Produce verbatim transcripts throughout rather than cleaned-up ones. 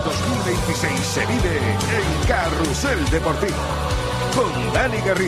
dos mil veintiséis se vive en Carrusel Deportivo con Dani Garrido.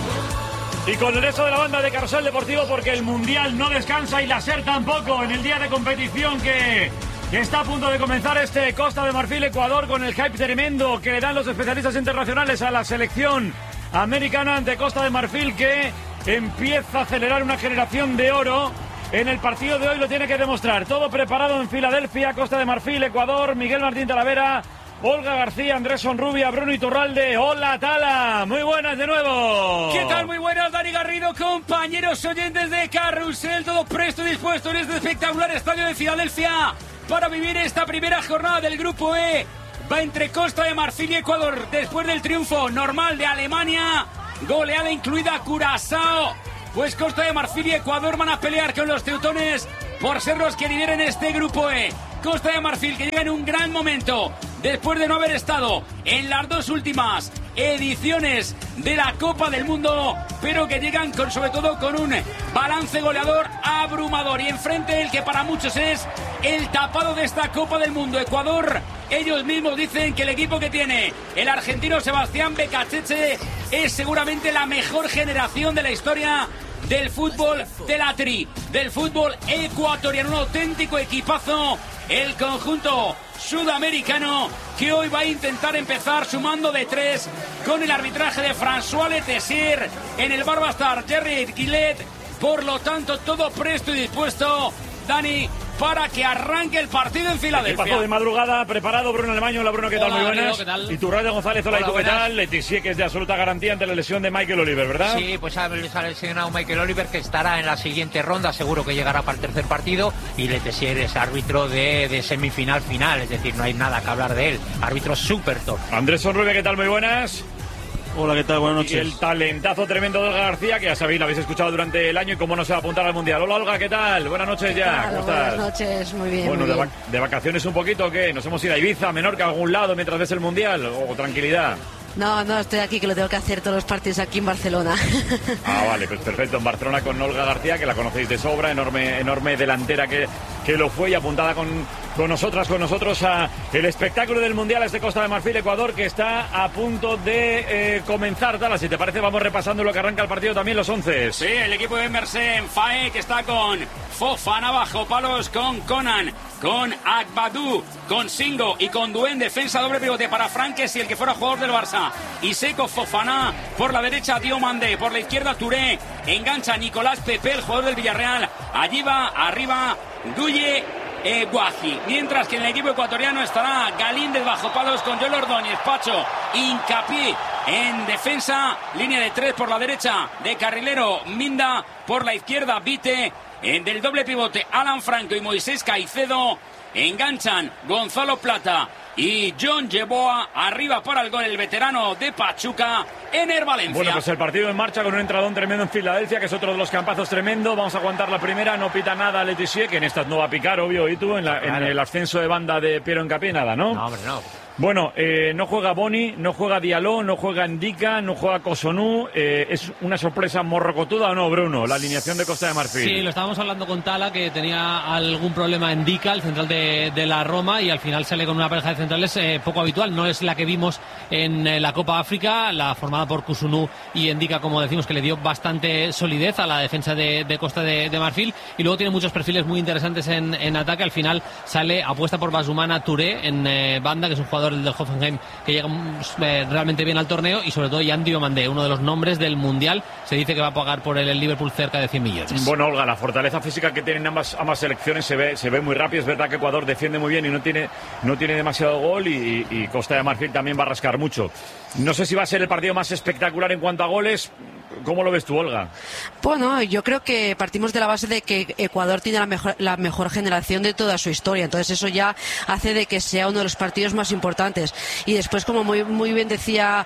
Y con el resto de la banda de Carrusel Deportivo, porque el Mundial no descansa y la SER tampoco en el día de competición que, que está a punto de comenzar este Costa de Marfil-Ecuador, con el hype tremendo que le dan los especialistas internacionales a la selección americana ante Costa de Marfil, que empieza a acelerar una generación de oro. En el partido de hoy lo tiene que demostrar. Todo preparado en Filadelfia, Costa de Marfil, Ecuador. Miguel Martín Talavera, Olga García, Andrés Sonrubia, Bruno Iturralde. Hola, Tala. Muy buenas de nuevo. ¿Qué tal? Muy buenas, Dani Garrido, compañeros oyentes de Carrusel. Todo presto y dispuesto en este espectacular estadio de Filadelfia para vivir esta primera jornada del Grupo E. Va entre Costa de Marfil y Ecuador después del triunfo normal de Alemania. Goleada incluida Curazao. Pues Costa de Marfil y Ecuador van a pelear con los teutones por ser los que lideren este Grupo E. Costa de Marfil, que llega en un gran momento después de no haber estado en las dos últimas ediciones de la Copa del Mundo, pero que llegan con, sobre todo con un balance goleador abrumador. Y enfrente el que para muchos es el tapado de esta Copa del Mundo, Ecuador. Ellos mismos dicen que el equipo que tiene el argentino Sebastián Becachese es seguramente la mejor generación de la historia del fútbol de la Tri, del fútbol ecuatoriano. Un auténtico equipazo el conjunto sudamericano, que hoy va a intentar empezar sumando de tres con el arbitraje de François Letessier, en el bar va a estar Jerry Gillette. Por lo tanto, todo presto y dispuesto, Dani, para que arranque el partido en Filadelfia. Paso de madrugada, preparado Bruno Alemaño. Hola, Bruno, ¿qué tal? Hola, Muy buenas. Río, ¿qué tal? Y Turralde González, hola, Hola, ¿y tú qué buenas. tal? Letessier, que es de absoluta garantía ante la lesión de Michael Oliver, ¿verdad? Sí, pues ha lesionado Michael Oliver, que estará en la siguiente ronda, seguro que llegará para el tercer partido, y Letessier es árbitro de, de semifinal final, es decir, no hay nada que hablar de él, árbitro súper top. Andrés Sonrubia, ¿qué tal? Muy buenas. Hola, ¿qué tal? Buenas Y noches. el talentazo tremendo de Olga García, que ya sabéis, lo habéis escuchado durante el año y cómo no se va a apuntar al Mundial. Hola, Olga, ¿qué tal? Buenas noches ya. Claro, ¿Cómo estás? buenas noches, muy bien. Bueno, muy de, bien. vac- ¿de vacaciones un poquito o qué? ¿Nos hemos ido a Ibiza, a Menorca, a algún lado mientras ves el Mundial? ¿O tranquilidad? No, no, estoy aquí, que lo tengo que hacer todos los partidos aquí en Barcelona. Ah, vale, pues perfecto. En Barcelona con Olga García, que la conocéis de sobra, enorme enorme delantera que, que lo fue, y apuntada con, con nosotras, con nosotros a el espectáculo del Mundial este Costa de Marfil, Ecuador, que está a punto de eh, comenzar. Dala, si te parece, vamos repasando lo que arranca el partido también, los once. Sí, el equipo de Emerson Fae, que está con Fofana bajo palos, con Conan, con Agbadou, con Singo y con Duen. Defensa doble pivote para Franques y el que fuera jugador del Barça. Y Seco Fofana por la derecha, Diomande por la izquierda, Touré. Engancha Nicolás Pepe, el jugador del Villarreal. Allí va arriba Guye eh, Guaji. Mientras que en el equipo ecuatoriano estará Galíndez bajo palos con Joel Ordóñez, Pacho, Hincapié en defensa, línea de tres por la derecha de carrilero Minda, por la izquierda Vite, en del doble pivote Alan Franco y Moisés Caicedo. Enganchan Gonzalo Plata y John Yeboah. Arriba para el gol el veterano de Pachuca, Ener Valencia. Bueno, pues el partido en marcha con un entradón tremendo en Filadelfia, que es otro de los campazos tremendo. Vamos a aguantar la primera, no pita nada Letessier, que en estas no va a picar, obvio. ¿Y tú? En, la, en el ascenso de banda de Piero Hincapié, nada, ¿no? No, hombre, no. Bueno, eh, no juega Boni, no juega Diallo, no juega Ndika, no juega Cossonu. Eh, ¿Es una sorpresa morrocotuda o no, Bruno? La alineación de Costa de Marfil. Sí, lo estábamos hablando con Tala, que tenía algún problema en Ndika, el central de, de la Roma, y al final sale con una pareja de centrales eh, poco habitual. No es la que vimos en eh, la Copa África, la formada por Cossonu y Ndika, como decimos, que le dio bastante solidez a la defensa de, de Costa de, de Marfil. Y luego tiene muchos perfiles muy interesantes en, en ataque. Al final sale, apuesta por Basumana Touré en eh, banda, que es un jugador del Hoffenheim que llega eh, realmente bien al torneo, y sobre todo Jan Diomande, uno de los nombres del Mundial. Se dice que va a pagar por el, el Liverpool cerca de cien millones. Bueno, Olga, la fortaleza física que tienen ambas, ambas selecciones se ve, se ve muy rápido. Es verdad que Ecuador defiende muy bien y no tiene, no tiene demasiado gol, y, y Costa de Marfil también va a rascar mucho. No sé si va a ser el partido más espectacular en cuanto a goles. ¿Cómo lo ves tú, Olga? Bueno, yo creo que partimos de la base de que Ecuador tiene la mejor, la mejor generación de toda su historia. Entonces eso ya hace de que sea uno de los partidos más importantes. Y después, como muy, muy bien decía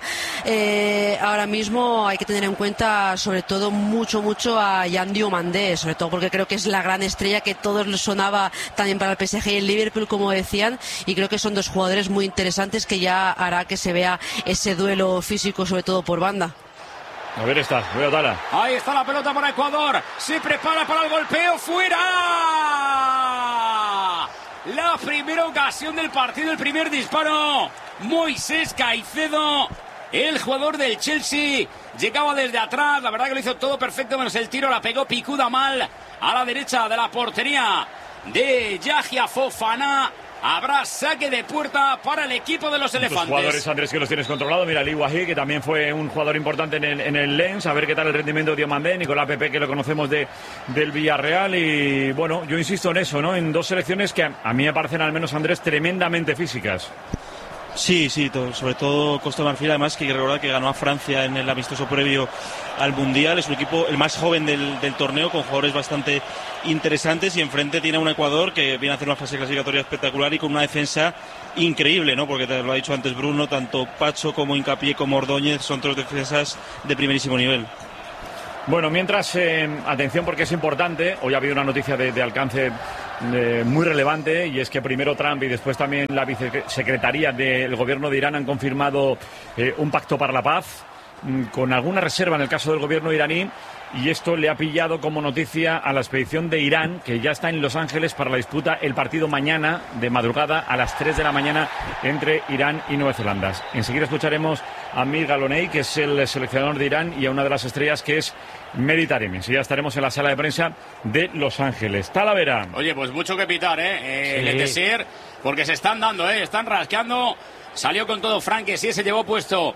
eh, ahora mismo, hay que tener en cuenta sobre todo mucho, mucho a Jan Diomande, sobre todo porque creo que es la gran estrella que todos les sonaba también para el P S G y el Liverpool, como decían. Y creo que son dos jugadores muy interesantes que ya hará que se vea ese duelo físico, sobre todo por banda. A ver, está, voy a darla. Ahí está la pelota para Ecuador. Se prepara para el golpeo. ¡Fuera! la primera ocasión del partido, el primer disparo. Moisés Caicedo, el jugador del Chelsea, llegaba desde atrás, la verdad que lo hizo todo perfecto, menos el tiro, la pegó picuda mal a la derecha de la portería de Yahia Fofana. Habrá saque de puerta para el equipo de los elefantes. Los jugadores, Andrés, que los tienes controlado. Mira, Lee Wahi, que también fue un jugador importante en el, en el Lens. A ver qué tal el rendimiento de Diomandé. Nicolás Pepe, que lo conocemos de, del Villarreal. Y bueno, yo insisto en eso, ¿no? En dos selecciones que a, a mí me parecen, al menos, Andrés, tremendamente físicas. Sí, sí, todo, sobre todo Costa de Marfil, además que hay que recordar que ganó a Francia en el amistoso previo al Mundial. Es un equipo el más joven del, del torneo, con jugadores bastante interesantes, y enfrente tiene un Ecuador que viene a hacer una fase clasificatoria espectacular y con una defensa increíble, ¿no? Porque te lo ha dicho antes Bruno, tanto Pacho como Hincapié como Ordóñez son tres defensas de primerísimo nivel. Bueno, mientras, eh, atención, porque es importante, hoy ha habido una noticia de, de alcance eh, muy relevante, y es que primero Trump y después también la vicesecretaría del gobierno de Irán han confirmado eh, un pacto para la paz, mmm, con alguna reserva en el caso del gobierno iraní, y esto le ha pillado como noticia a la expedición de Irán, que ya está en Los Ángeles para la disputa el partido mañana de madrugada a las tres de la mañana entre Irán y Nueva Zelanda. Enseguida escucharemos a Amir Galonei, que es el seleccionador de Irán, y a una de las estrellas, que es Mehdi Taremi. Enseguida estaremos en la sala de prensa de Los Ángeles. Talavera. Oye, pues mucho que pitar, ¿eh? eh sí. Letessier, porque se están dando, ¿eh? Están rascando. Salió con todo Frank, que sí se llevó puesto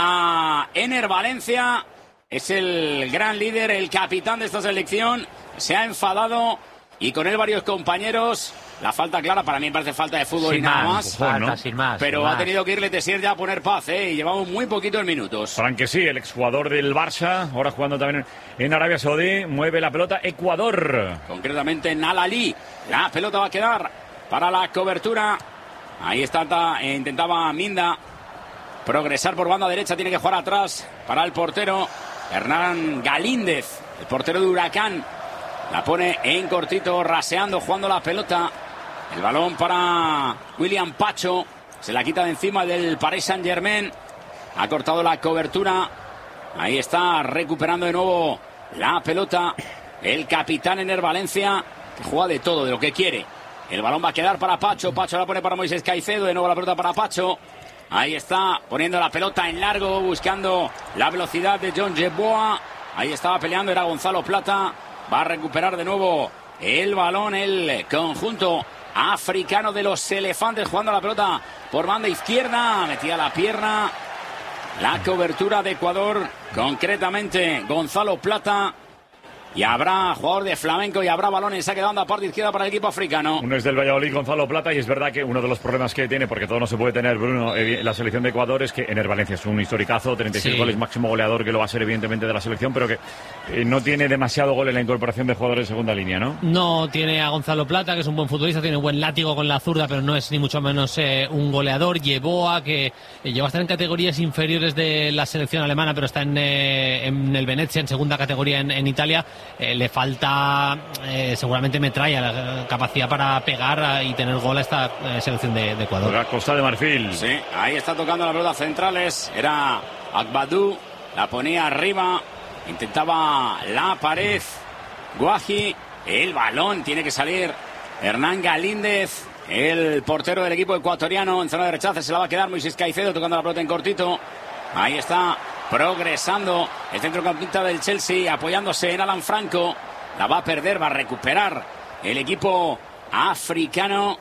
a Ener Valencia. Es el gran líder, el capitán de esta selección. Se ha enfadado y con él varios compañeros. La falta clara, para mí me parece falta de fútbol sin y nada más, más. Falta, ¿no? sin más. Pero sin ha más. tenido que ir Letessier ya a poner paz, ¿eh? Y llevamos muy poquitos minutos. Frank, que sí, el exjugador del Barça, ahora jugando también en Arabia Saudí, mueve la pelota Ecuador. Concretamente en Al-Ali. La pelota va a quedar para la cobertura. Ahí está, eh, intentaba Minda progresar por banda derecha, tiene que jugar atrás para el portero Hernán Galíndez, el portero de Huracán. La pone en cortito, raseando, jugando la pelota. El balón para William Pacho. Se la quita de encima del Paris Saint-Germain. Ha cortado la cobertura. Ahí está recuperando de nuevo la pelota el capitán Ener Valencia, que juega de todo, de lo que quiere. El balón va a quedar para Pacho. Pacho la pone para Moisés Caicedo. De nuevo la pelota para Pacho. Ahí está, poniendo la pelota en largo, buscando la velocidad de John Yeboah. Ahí estaba peleando, era Gonzalo Plata. Va a recuperar de nuevo el balón, el conjunto africano de los elefantes, jugando la pelota por banda izquierda. Metía la pierna. La cobertura de Ecuador, concretamente Gonzalo Plata. Y habrá jugador de Flamenco y habrá balón en saque de banda, parte izquierda para el equipo africano. Uno es del Valladolid, Gonzalo Plata, y es verdad que uno de los problemas que tiene, porque todo no se puede tener, Bruno, eh, la selección de Ecuador, es que Ener Valencia es un historicazo, treinta y seis sí. goles, máximo goleador, que lo va a ser evidentemente de la selección, pero que eh, no tiene demasiado gol en la incorporación de jugadores de segunda línea, ¿no? No tiene a Gonzalo Plata, que es un buen futbolista, tiene un buen látigo con la zurda, pero no es ni mucho menos eh, un goleador. Yeboah, que eh, llegó a estar en categorías inferiores de la selección alemana, pero está en, eh, en el Venezia, en segunda categoría en, en Italia. Eh, le falta Eh, seguramente Metralla, la capacidad para pegar y tener gol a esta eh, selección de, de Ecuador. La Costa de Marfil. Sí, ahí está tocando la pelota centrales. Era Agbadou, la ponía arriba, intentaba la pared. Guaji, el balón tiene que salir. Hernán Galíndez, el portero del equipo ecuatoriano, en zona de rechace, se la va a quedar Moisés Caicedo tocando la pelota en cortito. Ahí está progresando el centrocampista del Chelsea, apoyándose en Alan Franco. La va a perder, va a recuperar el equipo africano.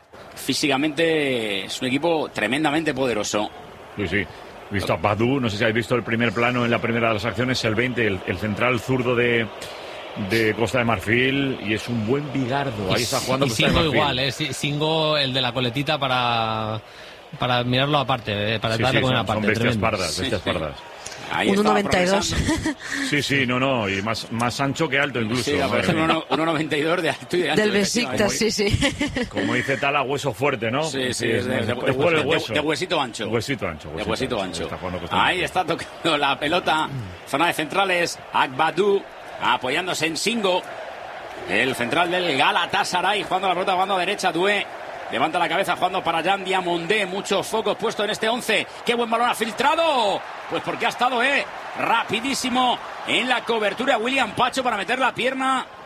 Físicamente es un equipo tremendamente poderoso. Sí, sí. Visto a Badou, no sé si habéis visto el primer plano en la primera de las acciones, el veinte, el, el central zurdo de, de Costa de Marfil, y es un buen bigardo. Ahí está jugando y Costa de Singo Marfil. igual, eh, Singo, el de la coletita para, para mirarlo aparte, eh, para sí, darle sí, con son, una parte. son bestias Tremendo. pardas, bestias Sí, sí. pardas. uno noventa y dos. Sí, sí, no, no, y más, más ancho que alto incluso. Sí, aparece uno noventa y dos de alto y de ancho. Del Besiktas, sí, sí. Como dice Tala, hueso fuerte, ¿no? Sí, sí, sí es de, es, de, es de, por el de, hueso. de huesito ancho. Huesito ancho. De huesito ancho. Está jugando Costa de Ahí está tocando la pelota. Zona de centrales. Agbadou apoyándose en Singo. El central del Galatasaray jugando la pelota, banda derecha. Doué levanta la cabeza jugando para Jan Diamondé. Muchos focos puestos en este once. ¡Qué buen balón ha filtrado! Pues porque ha estado, eh, rapidísimo en la cobertura William Pacho para meter la pierna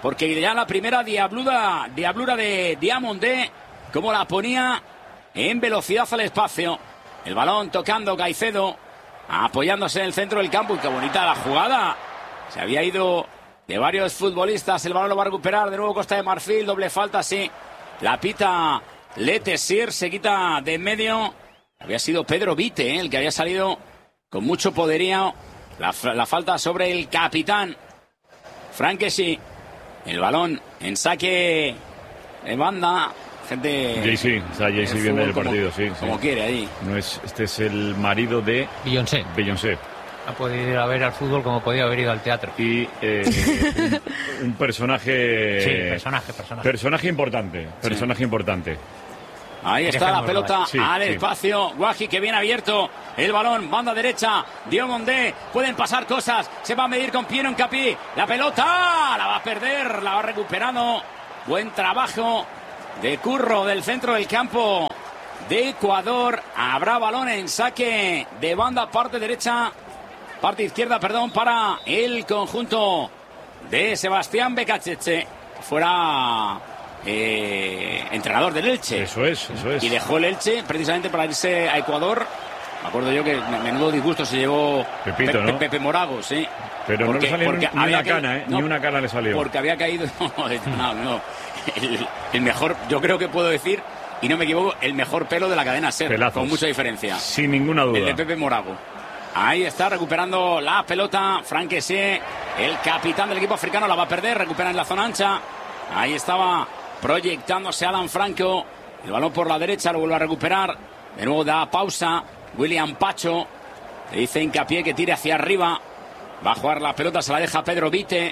porque ya la primera diablura, diablura de Diamondé, como la ponía en velocidad al espacio. El balón tocando Caicedo, apoyándose en el centro del campo. Y qué bonita la jugada. Se había ido de varios futbolistas. El balón lo va a recuperar de nuevo Costa de Marfil. Doble falta, sí. La pita Letessier, se quita de en medio. Había sido Pedro Vite, ¿eh? El que había salido con mucho poderío. La, la falta sobre el capitán Franquesi. El balón en saque de banda. Gente. Jay-Z, está Jay-Z viendo el partido, sí. Como sí. quiere ahí. No es, este es el marido de Beyoncé. Beyoncé. Ha podido ir a ver al fútbol como podía haber ido al teatro. Y eh, un, un personaje. Sí, personaje, personaje. Personaje importante. Personaje sí. importante. Ahí está la pelota sí, al sí. espacio. Guaji que viene abierto. El balón, banda derecha. Diomondé. Pueden pasar cosas. Se va a medir con Piero Hincapié. La pelota la va a perder. La va recuperando. Buen trabajo de Curro del centro del campo de Ecuador. Habrá balón en saque de banda, parte derecha. Parte izquierda, perdón, para el conjunto de Sebastián Becacheche. Fuera eh, entrenador del Elche. Eso es, eso es. Y dejó el Elche precisamente para irse a Ecuador. Me acuerdo yo que menudo disgusto se llevó Pepito, Pe- ¿no? Pepe Morago, sí. Pero porque, no le salió ni, ni una caído, cana, ¿eh? No, ni una cana le salió. Porque había caído... No, no. El, el mejor, yo creo que puedo decir, y no me equivoco, el mejor pelo de la cadena SER. Pelazos. Con mucha diferencia. Sin ninguna duda. El de Pepe Morago. Ahí está recuperando la pelota Franquesi, el capitán del equipo africano, la va a perder, recupera en la zona ancha. Ahí estaba proyectándose Alan Franco. El balón por la derecha, lo vuelve a recuperar. De nuevo da pausa William Pacho. Le dice Hincapié que tire hacia arriba. Va a jugar la pelota, se la deja Pedro Vite.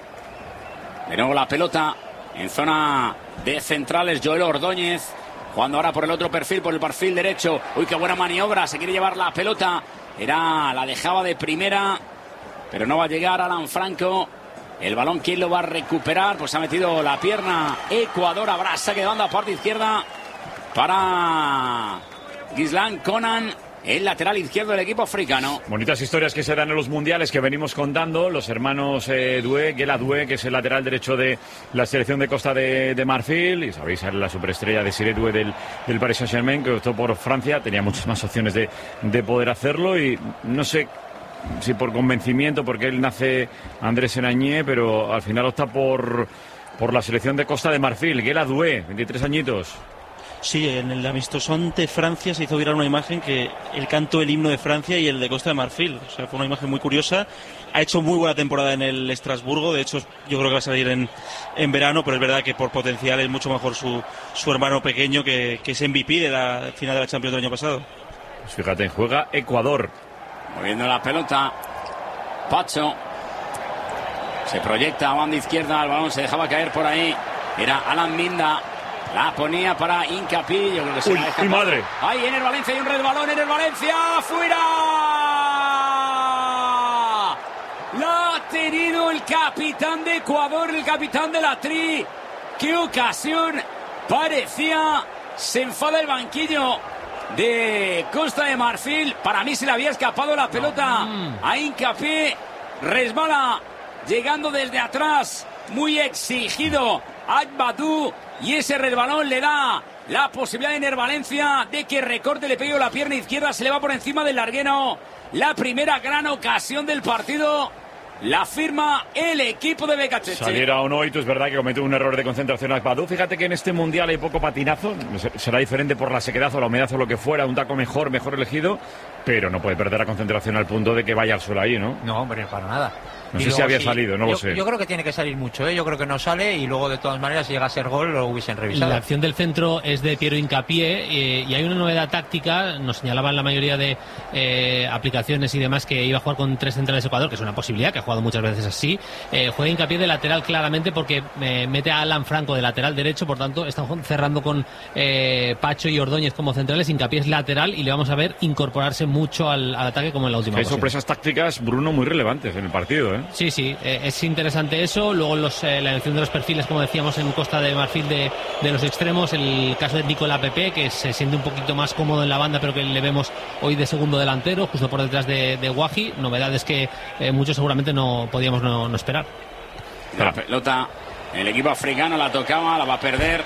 De nuevo la pelota en zona de centrales, Joel Ordóñez. Jugando ahora por el otro perfil, por el perfil derecho. Uy, qué buena maniobra, se quiere llevar la pelota. Era, la dejaba de primera, pero no va a llegar Alan Franco. El balón, ¿quién lo va a recuperar? Pues ha metido la pierna Ecuador. Habrá saque de banda, parte izquierda para Gislan Conan, el lateral izquierdo del equipo africano. Bonitas historias que se dan en los mundiales que venimos contando. Los hermanos eh, Doué, Guela Doué, que es el lateral derecho de la selección de Costa de, de Marfil. Y sabéis, la superestrella de Siré Doué del, del Paris Saint-Germain, que optó por Francia. Tenía muchas más opciones de, de poder hacerlo. Y no sé si por convencimiento, porque él nace Andrés Senañé, pero al final opta por, por la selección de Costa de Marfil. Guela Doué, veintitrés añitos. Sí, en el amistoso ante Francia se hizo viral una imagen que él cantó el himno de Francia y el de Costa de Marfil. O sea, fue una imagen muy curiosa. Ha hecho muy buena temporada en el Estrasburgo. De hecho, yo creo que va a salir en, en verano, pero es verdad que por potencial es mucho mejor su, su hermano pequeño, que, que es M V P de la final de la Champions del año pasado. Pues fíjate, juega Ecuador. Moviendo la pelota, Pacho. Se proyecta a banda izquierda, el balón se dejaba caer por ahí. Era Alan Minda. La ponía para Hincapié. Yo creo que se Uy, la deja. mi madre. Ahí en el Valencia hay un red balón en el Valencia. ¡Fuera! La ha tenido el capitán de Ecuador, el capitán de la Tri. ¡Qué ocasión! Parecía. Se enfada el banquillo de Costa de Marfil. Para mí se le había escapado la pelota a Hincapié. Resbala llegando desde atrás. Muy exigido Adbadou. Y ese resbalón le da la posibilidad en el Valencia de que recorte, le pegue la pierna izquierda, se le va por encima del larguero. La primera gran ocasión del partido la firma el equipo de Becacheche. Saliera o no, y tú es verdad que cometió un error de concentración Akbadou. Fíjate que en este mundial hay poco patinazo. Será diferente por la sequedad o la humedad o lo que fuera. Un taco mejor, mejor elegido. Pero no puede perder la concentración al punto de que vaya al suelo ahí, ¿no? No, hombre, para nada. No Y sé si luego, había sí, salido, no yo, lo sé. Yo creo que tiene que salir mucho, ¿eh? Yo creo que no sale y luego de todas maneras si llega a ser gol lo hubiesen revisado. La acción del centro es de Piero Hincapié eh, y hay una novedad táctica. Nos señalaban la mayoría de eh, aplicaciones y demás que iba a jugar con tres centrales de Ecuador, que es una posibilidad, que ha jugado muchas veces así. Eh, juega Hincapié de lateral claramente porque eh, mete a Alan Franco de lateral derecho, por tanto están cerrando con eh, Pacho y Ordóñez como centrales. Hincapié es lateral y le vamos a ver incorporarse mucho al, al ataque como en la última Hay ocasión. sorpresas tácticas, Bruno, muy relevantes en el partido, ¿eh? Sí, sí, eh, es interesante eso. Luego los, eh, la elección de los perfiles, como decíamos, en Costa de Marfil de, de los extremos. El caso de Nicola Pepe, que se siente un poquito más cómodo en la banda, pero que le vemos hoy de segundo delantero, justo por detrás de, de Guaji. Novedades que eh, muchos seguramente no podíamos no, no esperar. La pelota El equipo africano la tocaba, la va a perder.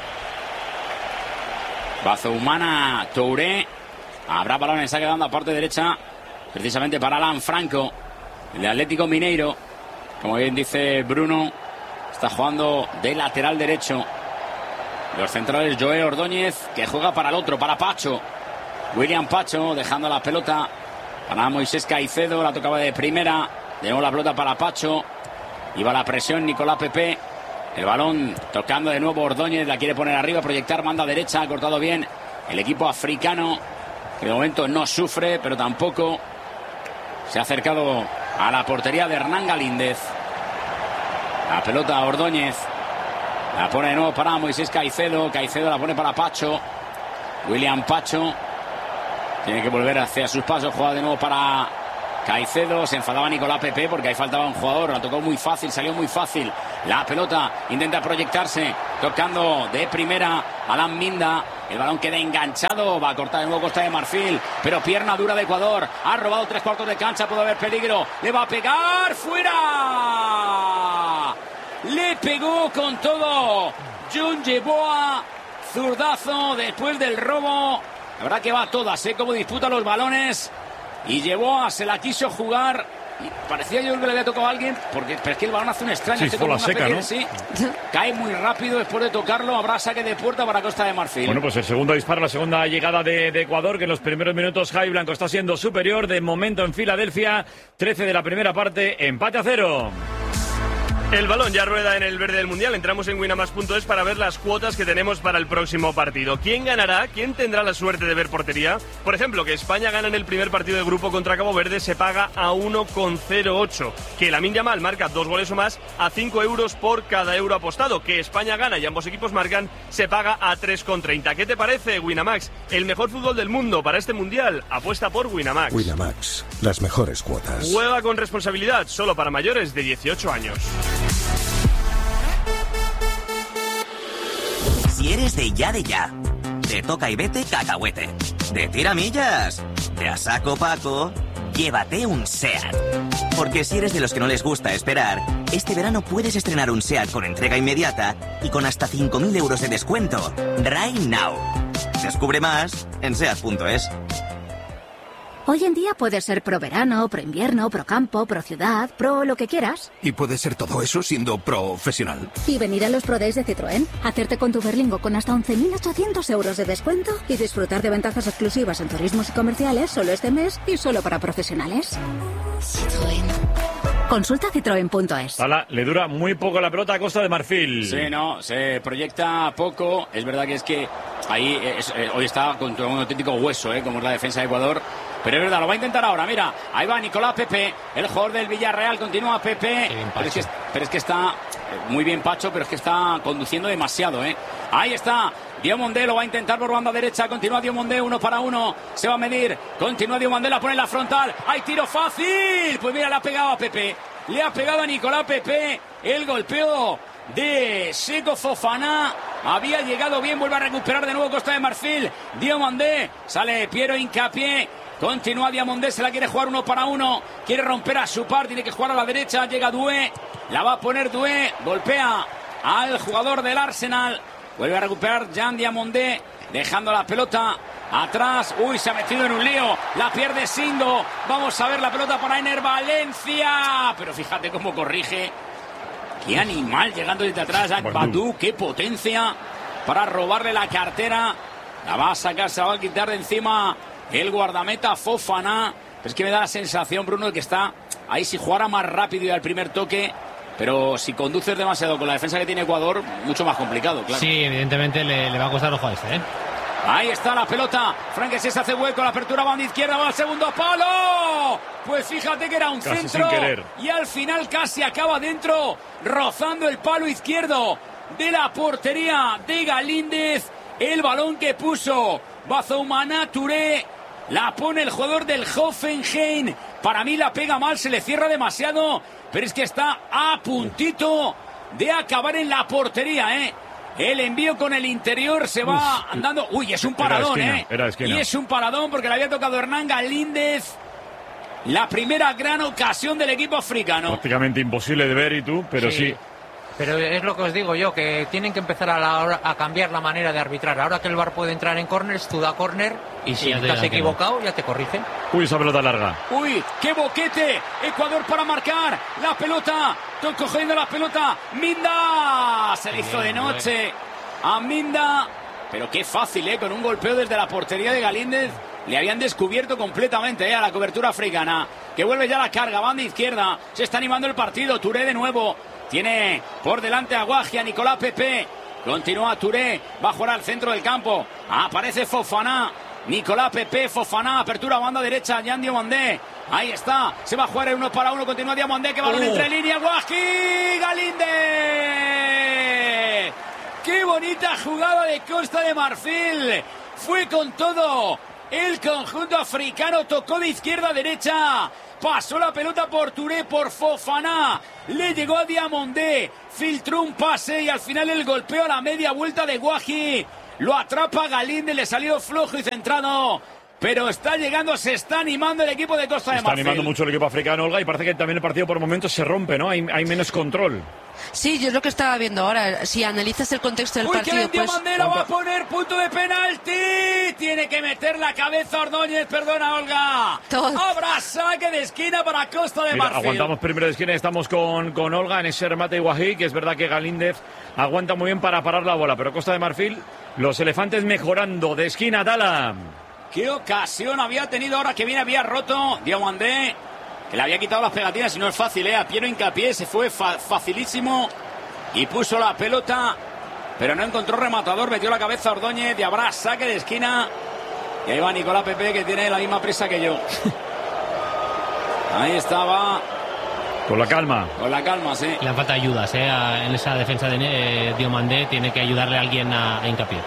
Bazoumana Touré. Habrá balón en saque dando a parte derecha, precisamente para Alan Franco, el de Atlético Mineiro. Como bien dice Bruno, está jugando de lateral derecho. Los centrales, Joel Ordóñez, que juega para el otro, para Pacho. William Pacho dejando la pelota para Moisés Caicedo, la tocaba de primera. De nuevo la pelota para Pacho. Iba la presión Nicolás Pepe. El balón tocando de nuevo Ordóñez, la quiere poner arriba, proyectar, manda derecha, ha cortado bien el equipo africano, que de momento no sufre, pero tampoco se ha acercado a la portería de Hernán Galíndez. La pelota a Ordóñez, la pone de nuevo para Moisés Caicedo. Caicedo la pone para Pacho. William Pacho tiene que volver hacia sus pasos, juega de nuevo para Caicedo. Se enfadaba Nicolás Pepe porque ahí faltaba un jugador, la tocó muy fácil, salió muy fácil. La pelota intenta proyectarse, tocando de primera Alan Minda. El balón queda enganchado, va a cortar de nuevo Costa de Marfil, pero pierna dura de Ecuador. Ha robado tres cuartos de cancha, puede haber peligro. Le va a pegar, fuera. Le pegó con todo John Yeboah, zurdazo después del robo. La verdad que va a todas, ¿eh? Cómo disputa los balones. Y Yeboah se la quiso jugar. Y parecía yo que le había tocado a alguien, porque pero es que el balón hace un extraño. Sí, fue la seca, ¿no? Sí, cae muy rápido después de tocarlo. Habrá saque de puerta para Costa de Marfil. Bueno, pues el segundo disparo, la segunda llegada de, de Ecuador, que en los primeros minutos Javi Blanco está siendo superior. De momento en Filadelfia, trece de la primera parte, empate a cero. El balón ya rueda en el verde del Mundial. Entramos en winamax punto es para ver las cuotas que tenemos para el próximo partido. ¿Quién ganará? ¿Quién tendrá la suerte de ver portería? Por ejemplo, que España gana en el primer partido de grupo contra Cabo Verde se paga a uno coma cero ocho. Que Lamine Yamal marca dos goles o más a cinco euros por cada euro apostado. Que España gana y ambos equipos marcan se paga a tres coma treinta. ¿Qué te parece, Winamax? El mejor fútbol del mundo para este Mundial. Apuesta por Winamax. Winamax, las mejores cuotas. Juega con responsabilidad, solo para mayores de dieciocho años. Si eres de ya de ya, de toca y vete cacahuete, de tiramillas, de a saco Paco, llévate un SEAT. Porque si eres de los que no les gusta esperar, este verano puedes estrenar un SEAT con entrega inmediata y con hasta cinco mil euros de descuento. Right now. Descubre más en seat punto es. Hoy en día puedes ser pro verano, pro invierno, pro campo, pro ciudad, pro lo que quieras. Y puedes ser todo eso siendo profesional. Y venir a los Pro Days de Citroën, hacerte con tu Berlingo con hasta once mil ochocientos euros de descuento y disfrutar de ventajas exclusivas en turismos y comerciales solo este mes y solo para profesionales. Citroën. Consulta citroen punto es. Ala, le dura muy poco la pelota a Costa de Marfil. Sí, no, se proyecta poco. Es verdad que es que ahí es, eh, hoy está con un auténtico hueso, eh, como es la defensa de Ecuador. Pero es verdad, lo va a intentar ahora, mira, ahí va Nicolás Pepe, el jugador del Villarreal, continúa Pepe, pero es, que, pero es que está muy bien Pacho, pero es que está conduciendo demasiado, ¿eh? Ahí está, Diomondé lo va a intentar por banda derecha, continúa Diomondé, uno para uno, se va a medir, continúa Diomondé, la pone en la frontal, ¡hay tiro fácil! Pues mira, le ha pegado a Pepe, le ha pegado a Nicolás Pepe, el golpeo de Seko Fofana, había llegado bien, vuelve a recuperar de nuevo Costa de Marfil, Diomondé, sale Piero Hincapié, continúa Diamondé, se la quiere jugar uno para uno, quiere romper a su par, tiene que jugar a la derecha, llega Doué, la va a poner Doué, golpea al jugador del Arsenal, vuelve a recuperar Jan Diamondé, dejando la pelota atrás, uy, se ha metido en un lío, la pierde Sindo, vamos a ver la pelota para Ener Valencia, pero fíjate cómo corrige, qué animal llegando desde atrás, Badou, qué potencia para robarle la cartera, la va a sacar, se la va a quitar de encima el guardameta Fofana. Pero es que me da la sensación, Bruno, de que está ahí, si jugara más rápido y al primer toque, pero si conduces demasiado con la defensa que tiene Ecuador, mucho más complicado, claro. Sí, evidentemente le, le va a costar ojo a este, ¿eh? Ahí está la pelota, Franquesi se hace hueco, la apertura banda izquierda, va al segundo palo, pues fíjate que era un casi centro sin querer. Y al final casi acaba dentro, rozando el palo izquierdo de la portería de Galíndez, el balón que puso Bazoumana Touré, la pone el jugador del Hoffenheim, para mí la pega mal, se le cierra demasiado, pero es que está a puntito de acabar en la portería, ¿eh? El envío con el interior se va Uf, andando, uy, es un paradón, era esquina, ¿eh? Era esquina. Y es un paradón porque le había tocado Hernán Galíndez, la primera gran ocasión del equipo africano. Prácticamente imposible de ver, y tú, pero sí. sí. Pero es lo que os digo yo, que tienen que empezar a, la hora, a cambiar la manera de arbitrar. Ahora que el V A R puede entrar en corners, tú da córner y si ya te estás dirán que equivocado, ya te corrigen. Uy, esa pelota larga. Uy, qué boquete. Ecuador para marcar. La pelota. Estoy cogiendo la pelota. Minda. Se le hizo de noche a Minda. Pero qué fácil, ¿eh? Con un golpeo desde la portería de Galíndez. Le habían descubierto completamente, ¿eh? A la cobertura africana. Que vuelve ya la carga. Banda izquierda. Se está animando el partido. Touré de nuevo. Tiene por delante a Guaji, a Nicolás Pepe. Continúa Touré. Va a jugar al centro del campo. Aparece Fofana. Nicolás Pepe, Fofana, apertura banda derecha, Jan Diomandé. Ahí está, se va a jugar el uno para uno, continúa Diomandé, que balón Oh. entre líneas, Guaji, Galíndez. Qué bonita jugada de Costa de Marfil. Fue con todo. El conjunto africano tocó de izquierda a derecha. Pasó la pelota por Touré, por Fofana. Le llegó a Diomandé. Filtró un pase y al final el golpeo a la media vuelta de Guaji. Lo atrapa Galíndez, le salió flojo y centrado. Pero está llegando, se está animando el equipo de Costa de Está Marfil. animando mucho el equipo africano, Olga, y parece que también el partido por momentos se rompe, ¿no? Hay, hay menos control. Sí, yo es lo que estaba viendo ahora. Si analizas el contexto del Uy, partido, que vendió pues... Mandela, va a poner punto de penalti. Tiene que meter la cabeza Ordóñez, perdona, Olga. Todo. Habrá saque de esquina para Costa de Mira, Marfil. aguantamos primero de esquina y estamos con, con Olga en ese remate de Guají, que es verdad que Galíndez aguanta muy bien para parar la bola, pero Costa de Marfil, los elefantes mejorando de esquina, Tala. Qué ocasión había tenido ahora que viene, había roto Diomandé, que le había quitado las pegatinas y no es fácil, ¿eh? A Piero Hincapié se fue fa facilísimo y puso la pelota, pero no encontró rematador, metió la cabeza a Ordóñez y habrá saque de esquina. Y ahí va Nicolás Pepe, que tiene la misma prisa que yo. Ahí estaba. Con la calma. Con la calma, sí. Le falta ayudas, ¿eh? A- en esa defensa de eh, Diomandé tiene que ayudarle a alguien a, a Hincapié.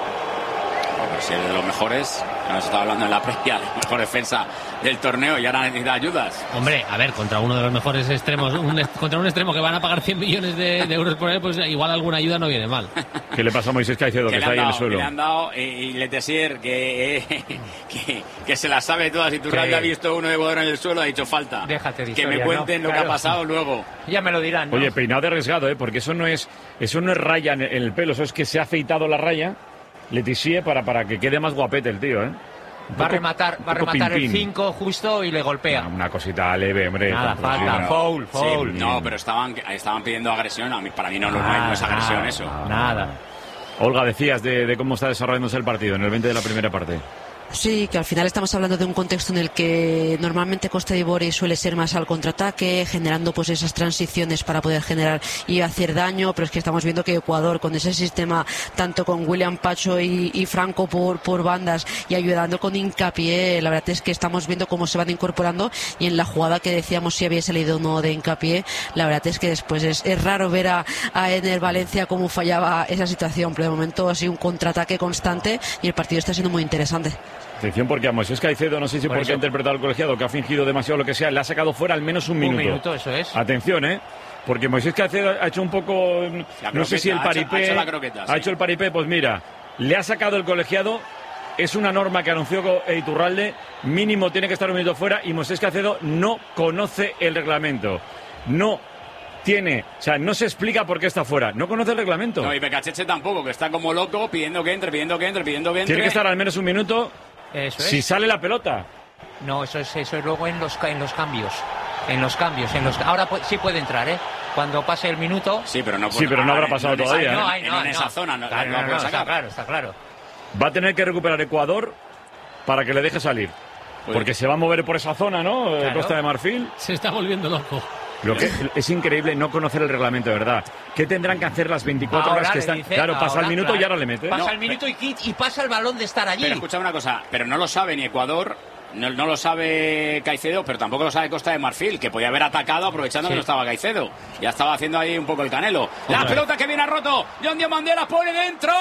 Pero si es de los mejores, ya nos estaba hablando en la previa, de la mejor defensa del torneo y ahora necesita ayudas. Hombre, a ver, contra uno de los mejores extremos, un est- contra un extremo que van a pagar cien millones de, de euros por él, pues igual alguna ayuda no viene mal. ¿Qué le pasa a Moisés Caicedo, que Que le está han ahí en el dado, que suelo? le han dado y, y Letessier, que, eh, que, que se las sabe todas. Y Turralde Que- ha visto uno de Ecuador en el suelo, ha dicho falta. Déjate de que me historia, cuenten ¿no? lo que Claro. ha pasado luego. Ya me lo dirán, ¿no? Oye, peinado de arriesgado, ¿eh? Porque eso no es eso no es raya en el pelo, eso es que se ha afeitado la raya, Letizier, para, para que quede más guapete el tío, ¿eh? Un Va a poco- rematar, un va a poco rematar el pin-pin. cinco justo y le golpea. Ah, una cosita leve, hombre. Nada, tampoco falta, así, foul, Sí, foul. no, pero estaban, estaban pidiendo agresión. A mí, para mí no, no, no, Nada, no es agresión nada, eso. Nada. Olga, decías de, de cómo está desarrollándose el partido en el veinte de la primera parte. Sí, que al final estamos hablando de un contexto en el que normalmente Costa de Ivori suele ser más al contraataque, generando pues esas transiciones para poder generar y hacer daño, pero es que estamos viendo que Ecuador con ese sistema, tanto con William Pacho y, y Franco por, por bandas y ayudando con Hincapié, la verdad es que estamos viendo cómo se van incorporando y en la jugada que decíamos si había salido o no de Hincapié, la verdad es que después es, es raro ver a, a Ener Valencia cómo fallaba esa situación, pero de momento ha sido un contraataque constante y el partido está siendo muy interesante. Atención, porque a Moisés Caicedo, no sé si Por porque eso. ha interpretado el colegiado, que ha fingido demasiado lo que sea, le ha sacado fuera al menos un Un minuto. minuto, eso es. Atención, ¿eh? Porque Moisés Caicedo ha hecho un poco, La no sé si el croqueta, ha hecho- paripé, ha hecho la croqueta, sí. ha hecho el paripé, pues mira, le ha sacado el colegiado, es una norma que anunció Iturralde, mínimo tiene que estar un minuto fuera y Moisés Caicedo no conoce el reglamento, no tiene, o sea, no se explica por qué está fuera, no conoce el reglamento, No, y Becacheche tampoco, que está como loco pidiendo que entre, pidiendo que entre, pidiendo que entre. tiene que estar al menos un minuto Eso es. si sale la pelota. No, eso es, eso es luego en los, ca- en los cambios. En los cambios. En los, ahora pu- sí puede entrar, ¿eh? Cuando pase el minuto. Sí, pero no, Sí, pero no habrá en- pasado en esa- todavía, No, ¿eh? hay, no, en esa zona no, Claro, no la no, puede no, sacar. está claro, está claro. Va a tener que recuperar Ecuador para que le deje salir. Pues- Porque se va a mover por esa zona, ¿no? Eh, Claro. Costa de Marfil. Se está volviendo loco. Lo que es increíble no conocer el reglamento, de verdad. ¿Qué tendrán que hacer las veinticuatro Ahora horas que le están? dice, Claro, pasa ahora, el minuto claro. y ahora le mete. Pasa No, el minuto y, quit- y pasa el balón de estar allí. Pero escuchame una cosa, pero no lo sabe ni Ecuador, no, no lo sabe Caicedo, pero tampoco lo sabe Costa de Marfil, que podía haber atacado aprovechando Sí. que no estaba Caicedo. Ya estaba haciendo ahí un poco el canelo. La Hombre. pelota que viene a roto, John Diomandé la pone dentro.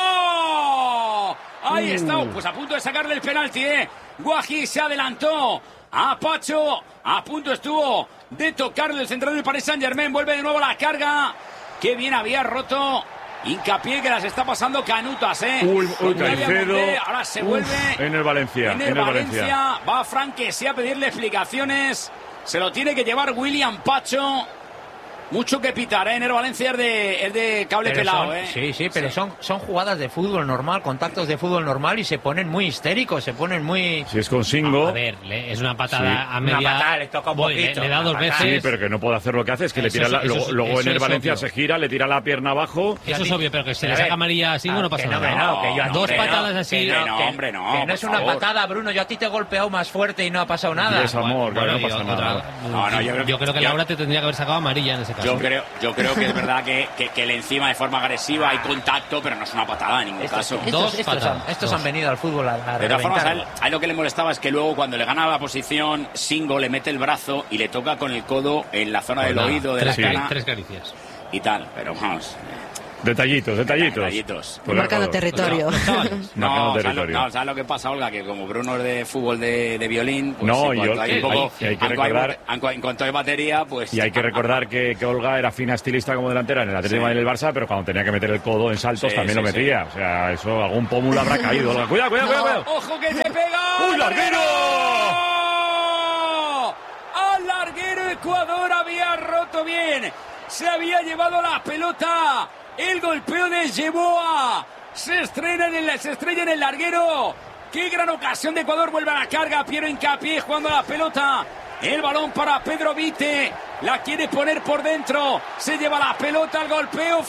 Ahí está, pues a punto de sacarle el penalti, ¿eh? Guají se adelantó a Pacho, a punto estuvo de tocarle el central del Paris Saint-Germain, vuelve de nuevo la carga. Qué bien había roto. Hincapié que las está pasando canutas, ¿eh? Uy, uy, Con Diomandé, Caicedo. ahora se Uf, vuelve. en el Valencia, En en el el Valencia, Valencia. va Frank que sí a pedirle explicaciones. Se lo tiene que llevar William Pacho. Mucho que pitar, ¿eh? Ener Valencia es de, es de cable Pero pelado, son- ¿eh? Sí, sí, pero son, son jugadas de fútbol normal, contactos de fútbol normal y se ponen muy histéricos, se ponen muy... Si es con Singo. A ver, le- es una patada Sí. a media. Una patada, le toca un Voy, poquito, le, le da una dos patada. veces. Sí, pero que no puede hacer lo que hace, es que le Eso tira es- la, eso luego, es- luego eso Ener es Valencia obvio. se gira, le tira la pierna abajo. Eso es obvio, pero que se A le ver, saca amarilla a Singo ah, no pasa que no, nada. que no, que yo no, Dos que no, patadas así. que no, no, que- hombre, no, que no por es una favor. patada, Bruno. Yo a ti te he golpeado más fuerte y no ha pasado nada. Es amor, Bueno, que no y pasa otra- nada. No, no, yo creo- yo creo que yo- Laura te tendría que haber sacado amarilla en ese caso. Yo creo, yo creo que es verdad que, que, que le encima de forma agresiva hay contacto, pero no es una patada en ningún Estos, caso. estos- Dos estos patadas, han, estos dos. han venido al fútbol a, a De todas formas, a él, reventarlo. a él lo que le molestaba es que luego cuando le gana la posición, Singo le mete el brazo y le toca con el codo en la zona Pues del nada, oído, de tres, la cari- cara tres caricias. y tal. Pero vamos, Detallitos, detallitos. detallitos. Por Marcando el- territorio. No, Marcando ¿sabes lo, territorio. no, ¿sabes lo que pasa, Olga? Que como Bruno es de fútbol de, de violín, pues No, en y cuanto Olga- hay un poco, hay- hay que en cuanto hay recordar- bate- en cuanto hay batería, pues... Y hay que recordar que, que Olga era fina estilista como delantera en el Atlético Sí. y en el Barça, pero cuando tenía que meter el codo en saltos Sí, también sí, lo metía. O sea, eso, algún pómulo habrá caído. Olga. Cuidado, cuidado, cuidado, cuidado. ¡Ojo que se pega! ¡Un larguero! ¡Al larguero! Ecuador había roto bien. Se había llevado la pelota. El golpeo de Yeboah. Se estrena en el, se estrella en el larguero. ¡Qué gran ocasión de Ecuador! Vuelve a la carga. Piero Hincapié jugando a la pelota. El balón para Pedro Vite. La quiere poner por dentro. Se lleva la pelota. El golpeo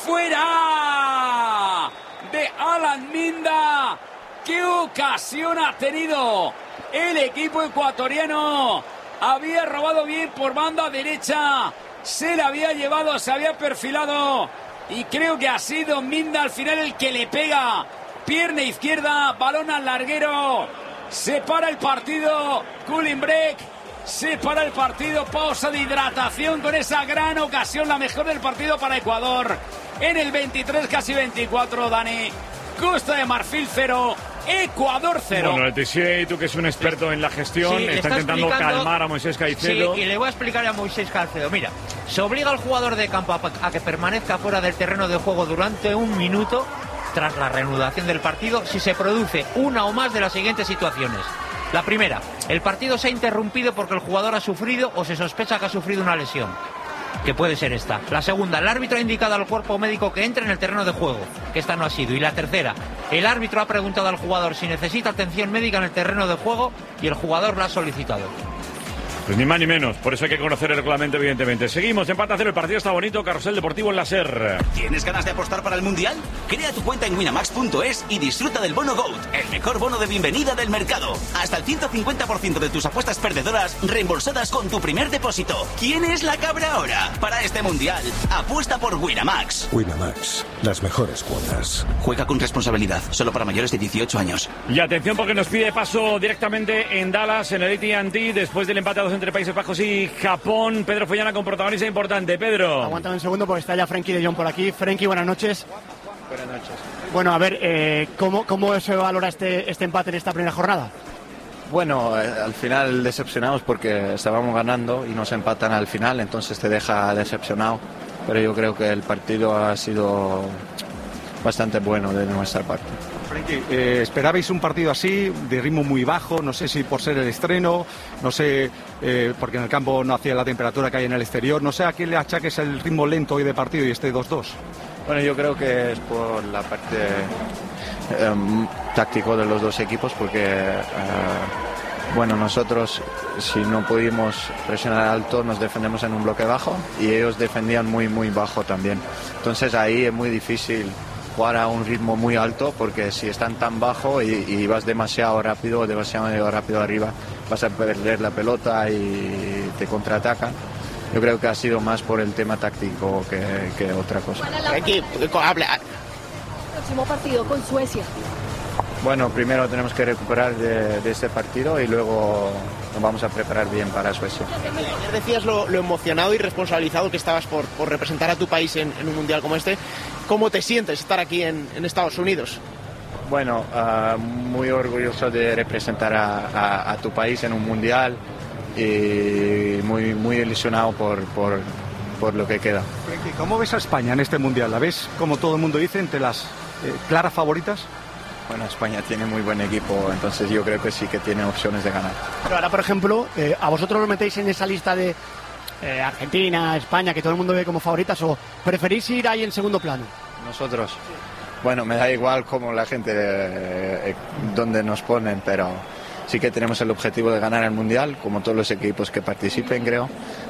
fuera de Alan Minda. ¡Qué ocasión ha tenido el equipo ecuatoriano! Había robado bien por banda derecha. Se la había llevado, se había perfilado. Y creo que ha sido Minda al final el que le pega. Pierna izquierda, balón al larguero. Se para el partido. Cooling break. Se para el partido. Pausa de hidratación con esa gran ocasión. La mejor del partido para Ecuador. En el veintitrés, casi veinticuatro, Dani. Costa de Marfil cero. Ecuador cero. Bueno, Letizier, tú que es un experto en la gestión, Sí, le está, está intentando explicando- calmar a Moisés Caicedo. Sí, y le voy a explicar a Moisés Caicedo. Mira, se obliga al jugador de campo a, a que permanezca fuera del terreno de juego durante un minuto tras la reanudación del partido si se produce una o más de las siguientes situaciones. La primera, el partido se ha interrumpido porque el jugador ha sufrido o se sospecha que ha sufrido una lesión, que puede ser esta. La segunda, el árbitro ha indicado al cuerpo médico que entre en el terreno de juego, que esta no ha sido. Y la tercera, el árbitro ha preguntado al jugador si necesita atención médica en el terreno de juego y el jugador la ha solicitado. Pues ni más ni menos, por eso hay que conocer el reglamento, evidentemente. Seguimos, empate a cero, el partido está bonito, Carrusel Deportivo en la SER. ¿Tienes ganas de apostar para el Mundial? Crea tu cuenta en winamax punto es y disfruta del bono GOAT, el mejor bono de bienvenida del mercado. Hasta el ciento cincuenta por ciento de tus apuestas perdedoras reembolsadas con tu primer depósito. ¿Quién es la cabra ahora? Para este Mundial, apuesta por Winamax. Winamax, las mejores cuotas. Juega con responsabilidad, solo para mayores de dieciocho años. Y atención porque nos pide paso directamente en Dallas, en el A T and T, después del empate a dos entre Países Bajos y Japón. Pedro Follana con protagonista importante. Pedro. Aguántame un segundo porque está ya Frenkie de Jong por aquí. Frenkie, buenas noches. Buenas noches. Bueno, a ver, eh, ¿cómo, ¿cómo se valora este, este empate en esta primera jornada? Bueno, eh, al final decepcionados porque estábamos ganando y nos empatan al final, entonces te deja decepcionado. Pero yo creo que el partido ha sido bastante bueno de nuestra parte. Frenkie, eh, ¿esperabais un partido así, de ritmo muy bajo? No sé si por ser el estreno, no sé, eh, porque en el campo no hacía la temperatura que hay en el exterior. No sé a qué le achaques el ritmo lento hoy de partido y este dos dos. Bueno, yo creo que es por la parte eh, táctico de los dos equipos, porque eh, bueno, nosotros si no pudimos presionar alto nos defendemos en un bloque bajo y ellos defendían muy muy bajo también. Entonces ahí es muy difícil jugar a un ritmo muy alto, porque si están tan bajo y, y vas demasiado rápido, demasiado rápido arriba, vas a perder la pelota y te contraatacan. Yo creo que ha sido más por el tema táctico que, que otra cosa. Aquí, habla. Próximo partido con Suecia. Bueno, primero tenemos que recuperar de, de este partido y luego nos vamos a preparar bien para Suecia. Ayer decías lo, lo emocionado y responsabilizado que estabas por, por representar a tu país en, en un mundial como este. ¿Cómo te sientes estar aquí en, en Estados Unidos? Bueno, uh, muy orgulloso de representar a, a, a tu país en un mundial y muy, muy ilusionado por, por, por lo que queda. ¿Cómo ves a España en este mundial? ¿La ves, como todo el mundo dice, entre las eh, claras favoritas? Bueno, España tiene muy buen equipo, entonces yo creo que sí que tiene opciones de ganar. Pero ahora, por ejemplo, eh, a vosotros lo metéis en esa lista de eh, Argentina, España, que todo el mundo ve como favoritas, o preferís ir ahí en segundo plano? Nosotros, bueno, me da igual como la gente, eh, donde nos ponen, pero sí que tenemos el objetivo de ganar el Mundial, como todos los equipos que participen, creo,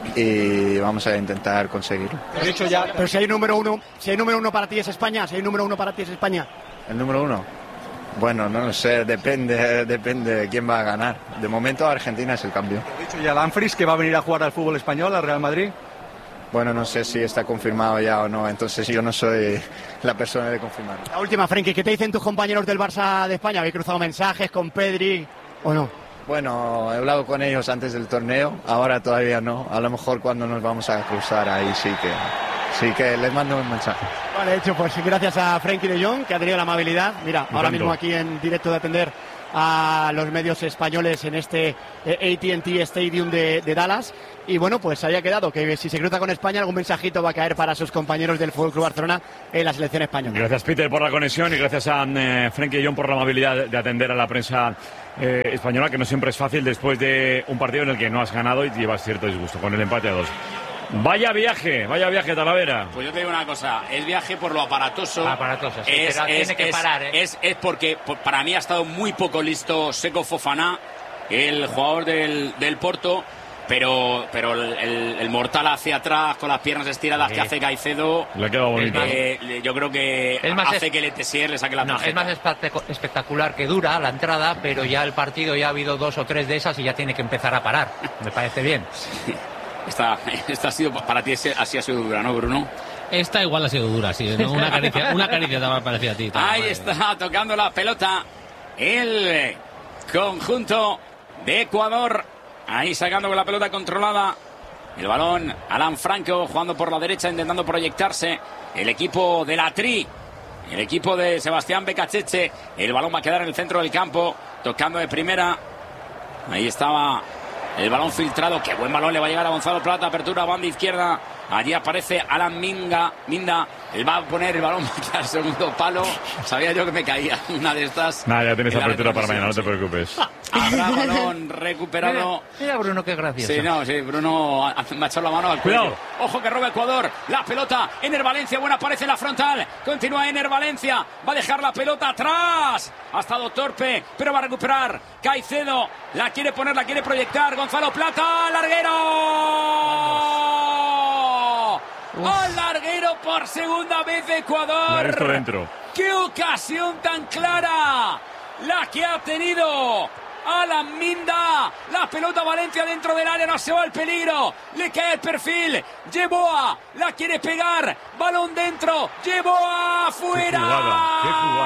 y vamos a intentar conseguirlo. Pero, dicho ya, pero si hay número uno, si hay número uno para ti es España, si hay número uno para ti es España. ¿El número uno? Bueno, no lo sé, depende, depende de quién va a ganar. De momento Argentina es el cambio. ¿Ha dicho ya Dumfries que va a venir a jugar al fútbol español, al Real Madrid? Bueno, no sé si está confirmado ya o no, entonces yo no soy la persona de confirmarlo. La última, Frenkie, ¿qué te dicen tus compañeros del Barça de España? ¿Habéis cruzado mensajes con Pedri o no? Bueno, he hablado con ellos antes del torneo, ahora todavía no. A lo mejor cuando nos vamos a cruzar ahí sí que, sí que les mando un mensaje. Vale, hecho, pues gracias a Frenkie de Jong, que ha tenido la amabilidad, mira, ahora Intento. mismo aquí en directo de atender a los medios españoles en este eh, A T and T Stadium de, de Dallas. Y bueno, pues había quedado que si se cruza con España algún mensajito va a caer para sus compañeros del F C Barcelona en la selección española. Gracias, Peter, por la conexión, y gracias a eh, Frenkie de Jong por la amabilidad de, de atender a la prensa eh, española, que no siempre es fácil después de un partido en el que no has ganado y llevas cierto disgusto con el empate a dos. Vaya viaje, vaya viaje, Talavera. Pues yo te digo una cosa, es viaje por lo aparatoso. Aparatoso, sí, es, pero es, tiene que es, parar, ¿eh? es, es porque por, para mí ha estado muy poco listo Seko Fofana, el jugador del, del Porto, pero, pero el, el, el mortal hacia atrás con las piernas estiradas Sí. que hace Caicedo, Le ha quedado bonito. eh, yo creo que Es más hace es- que Letessier le saque la No, es tarjeta. más espectac- espectacular que dura la entrada, pero ya el partido ya ha habido dos o tres de esas y ya tiene que empezar a parar. Me parece bien. Esta, esta ha sido, para ti ese- así ha sido dura, ¿no, Bruno? Esta igual ha sido dura, sí, ¿no? Una caricia, una caricia te ha parecido a ti. Ahí está, tocando la pelota el conjunto de Ecuador. Ahí sacando con la pelota controlada. El balón, Alan Franco jugando por la derecha, intentando proyectarse. El equipo de la Tri, el equipo de Sebastián Becacheche. El balón va a quedar en el centro del campo, tocando de primera. Ahí estaba el balón filtrado. Qué buen balón le va a llegar a Gonzalo Plata. Apertura, banda izquierda. Allí aparece Alan Minga, Minda. Él va a poner el balón al segundo palo. Sabía yo que me caía una de estas. Nada, ya tienes en la apertura para retransmisión, mañana, no te preocupes. Habrá balón recuperado. Mira, mira, Bruno, qué gracioso. Sí, no, sí, Bruno ha- me ha echado la mano al cuello. Cuidado. Ojo que roba Ecuador. La pelota, Ener Valencia, buena, aparece en la frontal. Continúa Ener Valencia. Va a dejar la pelota atrás. Ha estado torpe, pero va a recuperar. Caicedo la quiere poner, la quiere proyectar. Gonzalo Plata, larguero. Al larguero por segunda vez La he Ecuador. visto dentro. ¡Qué ocasión tan clara! La que ha tenido Alan Minda. La pelota Valencia dentro del área, no se va el peligro. Le cae el perfil. Yeboah la quiere pegar. Balón dentro. Yeboah fuera. Qué jugada, qué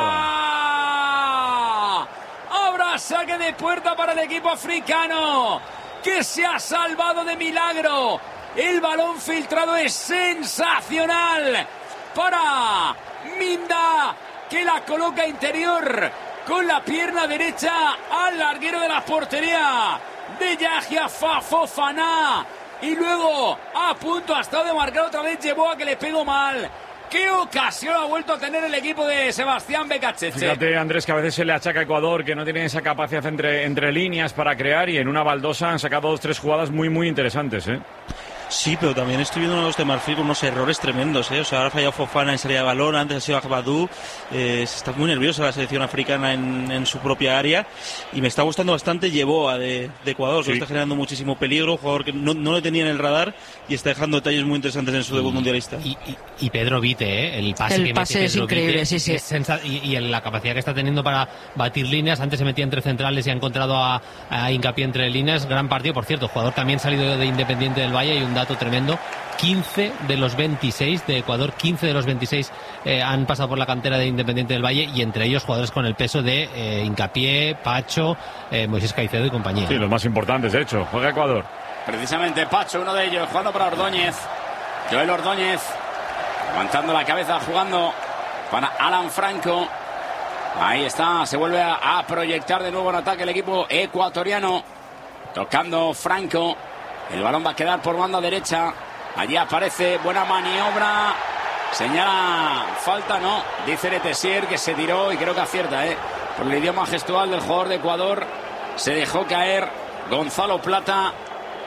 jugada. Habrá saque de puerta para el equipo africano, que se ha salvado de milagro. El balón filtrado es sensacional para Minda, que la coloca interior con la pierna derecha al larguero de la portería de Yahya Fofana. Y luego a punto ha estado de marcar otra vez Yeboah, que le pegó mal. ¡Qué ocasión ha vuelto a tener el equipo de Sebastián Becacheche! Fíjate, Andrés, que a veces se le achaca a Ecuador que no tiene esa capacidad entre, entre líneas para crear, y en una baldosa han sacado dos tres jugadas muy, muy interesantes, ¿eh? Sí, pero también estoy viendo unos de Marfil con unos errores tremendos, ¿eh? O sea, ahora ha fallado Fofana en salida de balón, antes ha sido Agbadou. Eh, está muy nerviosa la selección africana en, en su propia área, y me está gustando bastante Yeboah de, de Ecuador, que Sí. está generando muchísimo peligro, jugador que no, no le tenía en el radar y está dejando detalles muy interesantes en su debut mundialista. Y, y, y Pedro Vite, ¿eh? El pase El que pase mete es Pedro increíble, Vite sí, sí. es sensa- y, y el- la capacidad que está teniendo para batir líneas. Antes se metía entre centrales y ha encontrado a, a hincapié entre líneas. Gran partido, por cierto. Jugador también salido de Independiente del Valle, y un dato tremendo. quince de los veintiséis de Ecuador, quince de los veintiséis eh, han pasado por la cantera de Independiente del Valle, y entre ellos jugadores con el peso de eh, Hincapié, Pacho, eh, Moisés Caicedo y compañía. Sí, los más importantes, de hecho. Juega Ecuador. Precisamente Pacho, uno de ellos, jugando para Ordóñez. Joel Ordóñez, levantando la cabeza, jugando para Alan Franco. Ahí está, se vuelve a, a proyectar de nuevo en ataque el equipo ecuatoriano. Tocando Franco. El balón va a quedar por banda derecha. Allí aparece, buena maniobra. Señala falta, no. Dice Letessier que se tiró, y creo que acierta, ¿eh? Por el idioma gestual del jugador de Ecuador. Se dejó caer Gonzalo Plata.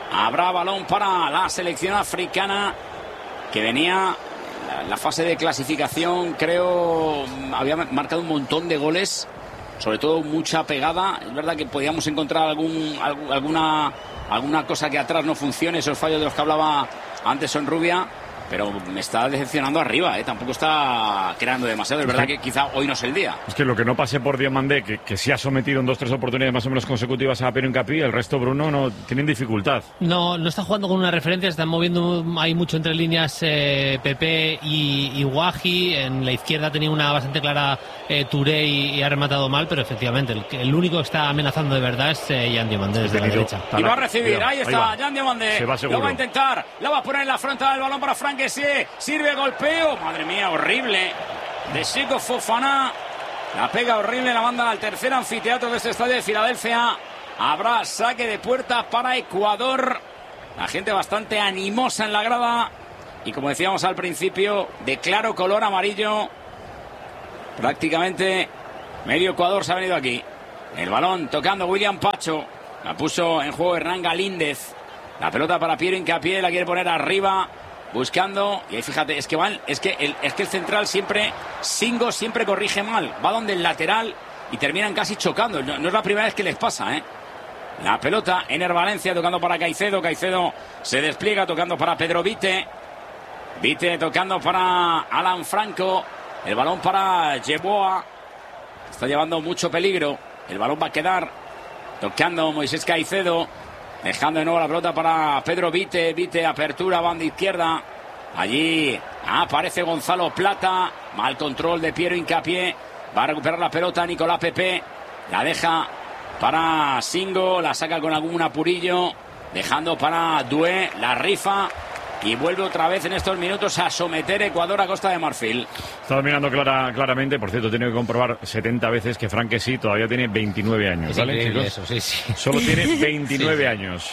Habrá balón para la selección africana que venía en la fase de clasificación, creo, había marcado un montón de goles, sobre todo mucha pegada. Es verdad que podíamos encontrar algún, alguna, alguna cosa que atrás no funcione, esos fallos de los que hablaba antes Sonrubia, pero me está decepcionando arriba, ¿eh? Tampoco está creando demasiado. Es verdad que quizá hoy no es el día. Es que lo que no pase por Diomandé, que, que sí ha sometido en dos tres oportunidades más o menos consecutivas a Piero Hincapié, el resto, Bruno, no tienen dificultad. No, no está jugando con una referencia, están moviendo ahí mucho entre líneas eh, Pepe y, y Guaji. En la izquierda tenía una bastante clara eh, Touré y, y ha rematado mal, pero efectivamente el, el único que está amenazando de verdad es eh, Jan Diomandé desde la derecha. Y va a recibir, ahí está Jan Diomandé. Lo va a intentar, la va a poner en la frontal del balón para Frank Kessie. Sirve golpeo, madre mía, horrible, de Seko Fofana. La pega horrible la banda al tercer anfiteatro de este estadio de Filadelfia. Habrá saque de puerta para Ecuador. La gente bastante animosa en la grada. Y como decíamos al principio, de claro color amarillo. Prácticamente medio Ecuador se ha venido aquí. El balón tocando William Pacho. La puso en juego Hernán Galíndez. La pelota para Piero Hincapié, la quiere poner arriba. Buscando, y ahí fíjate, es que van, es que el, es que el central siempre, Singo siempre corrige mal, va donde el lateral y terminan casi chocando. No, no es la primera vez que les pasa, ¿eh? La pelota, Ener Valencia tocando para Caicedo, Caicedo se despliega tocando para Pedro Vite, Vite tocando para Alan Franco, el balón para Yeboah, está llevando mucho peligro, el balón va a quedar tocando Moisés Caicedo. Dejando de nuevo la pelota para Pedro Vite. Vite, apertura, banda izquierda. Allí aparece Gonzalo Plata. Mal control de Piero Hincapié. Va a recuperar la pelota Nicolás Pepe. La deja para Singo. La saca con algún apurillo. Dejando para Doué. La rifa. Y vuelve otra vez en estos minutos a someter Ecuador a Costa de Marfil. Está dominando clara, claramente. Por cierto, tiene que comprobar setenta veces que Frank Kessie todavía tiene veintinueve años. Es ¿Vale, chicos? eso, sí, sí. Solo tiene veintinueve sí. años.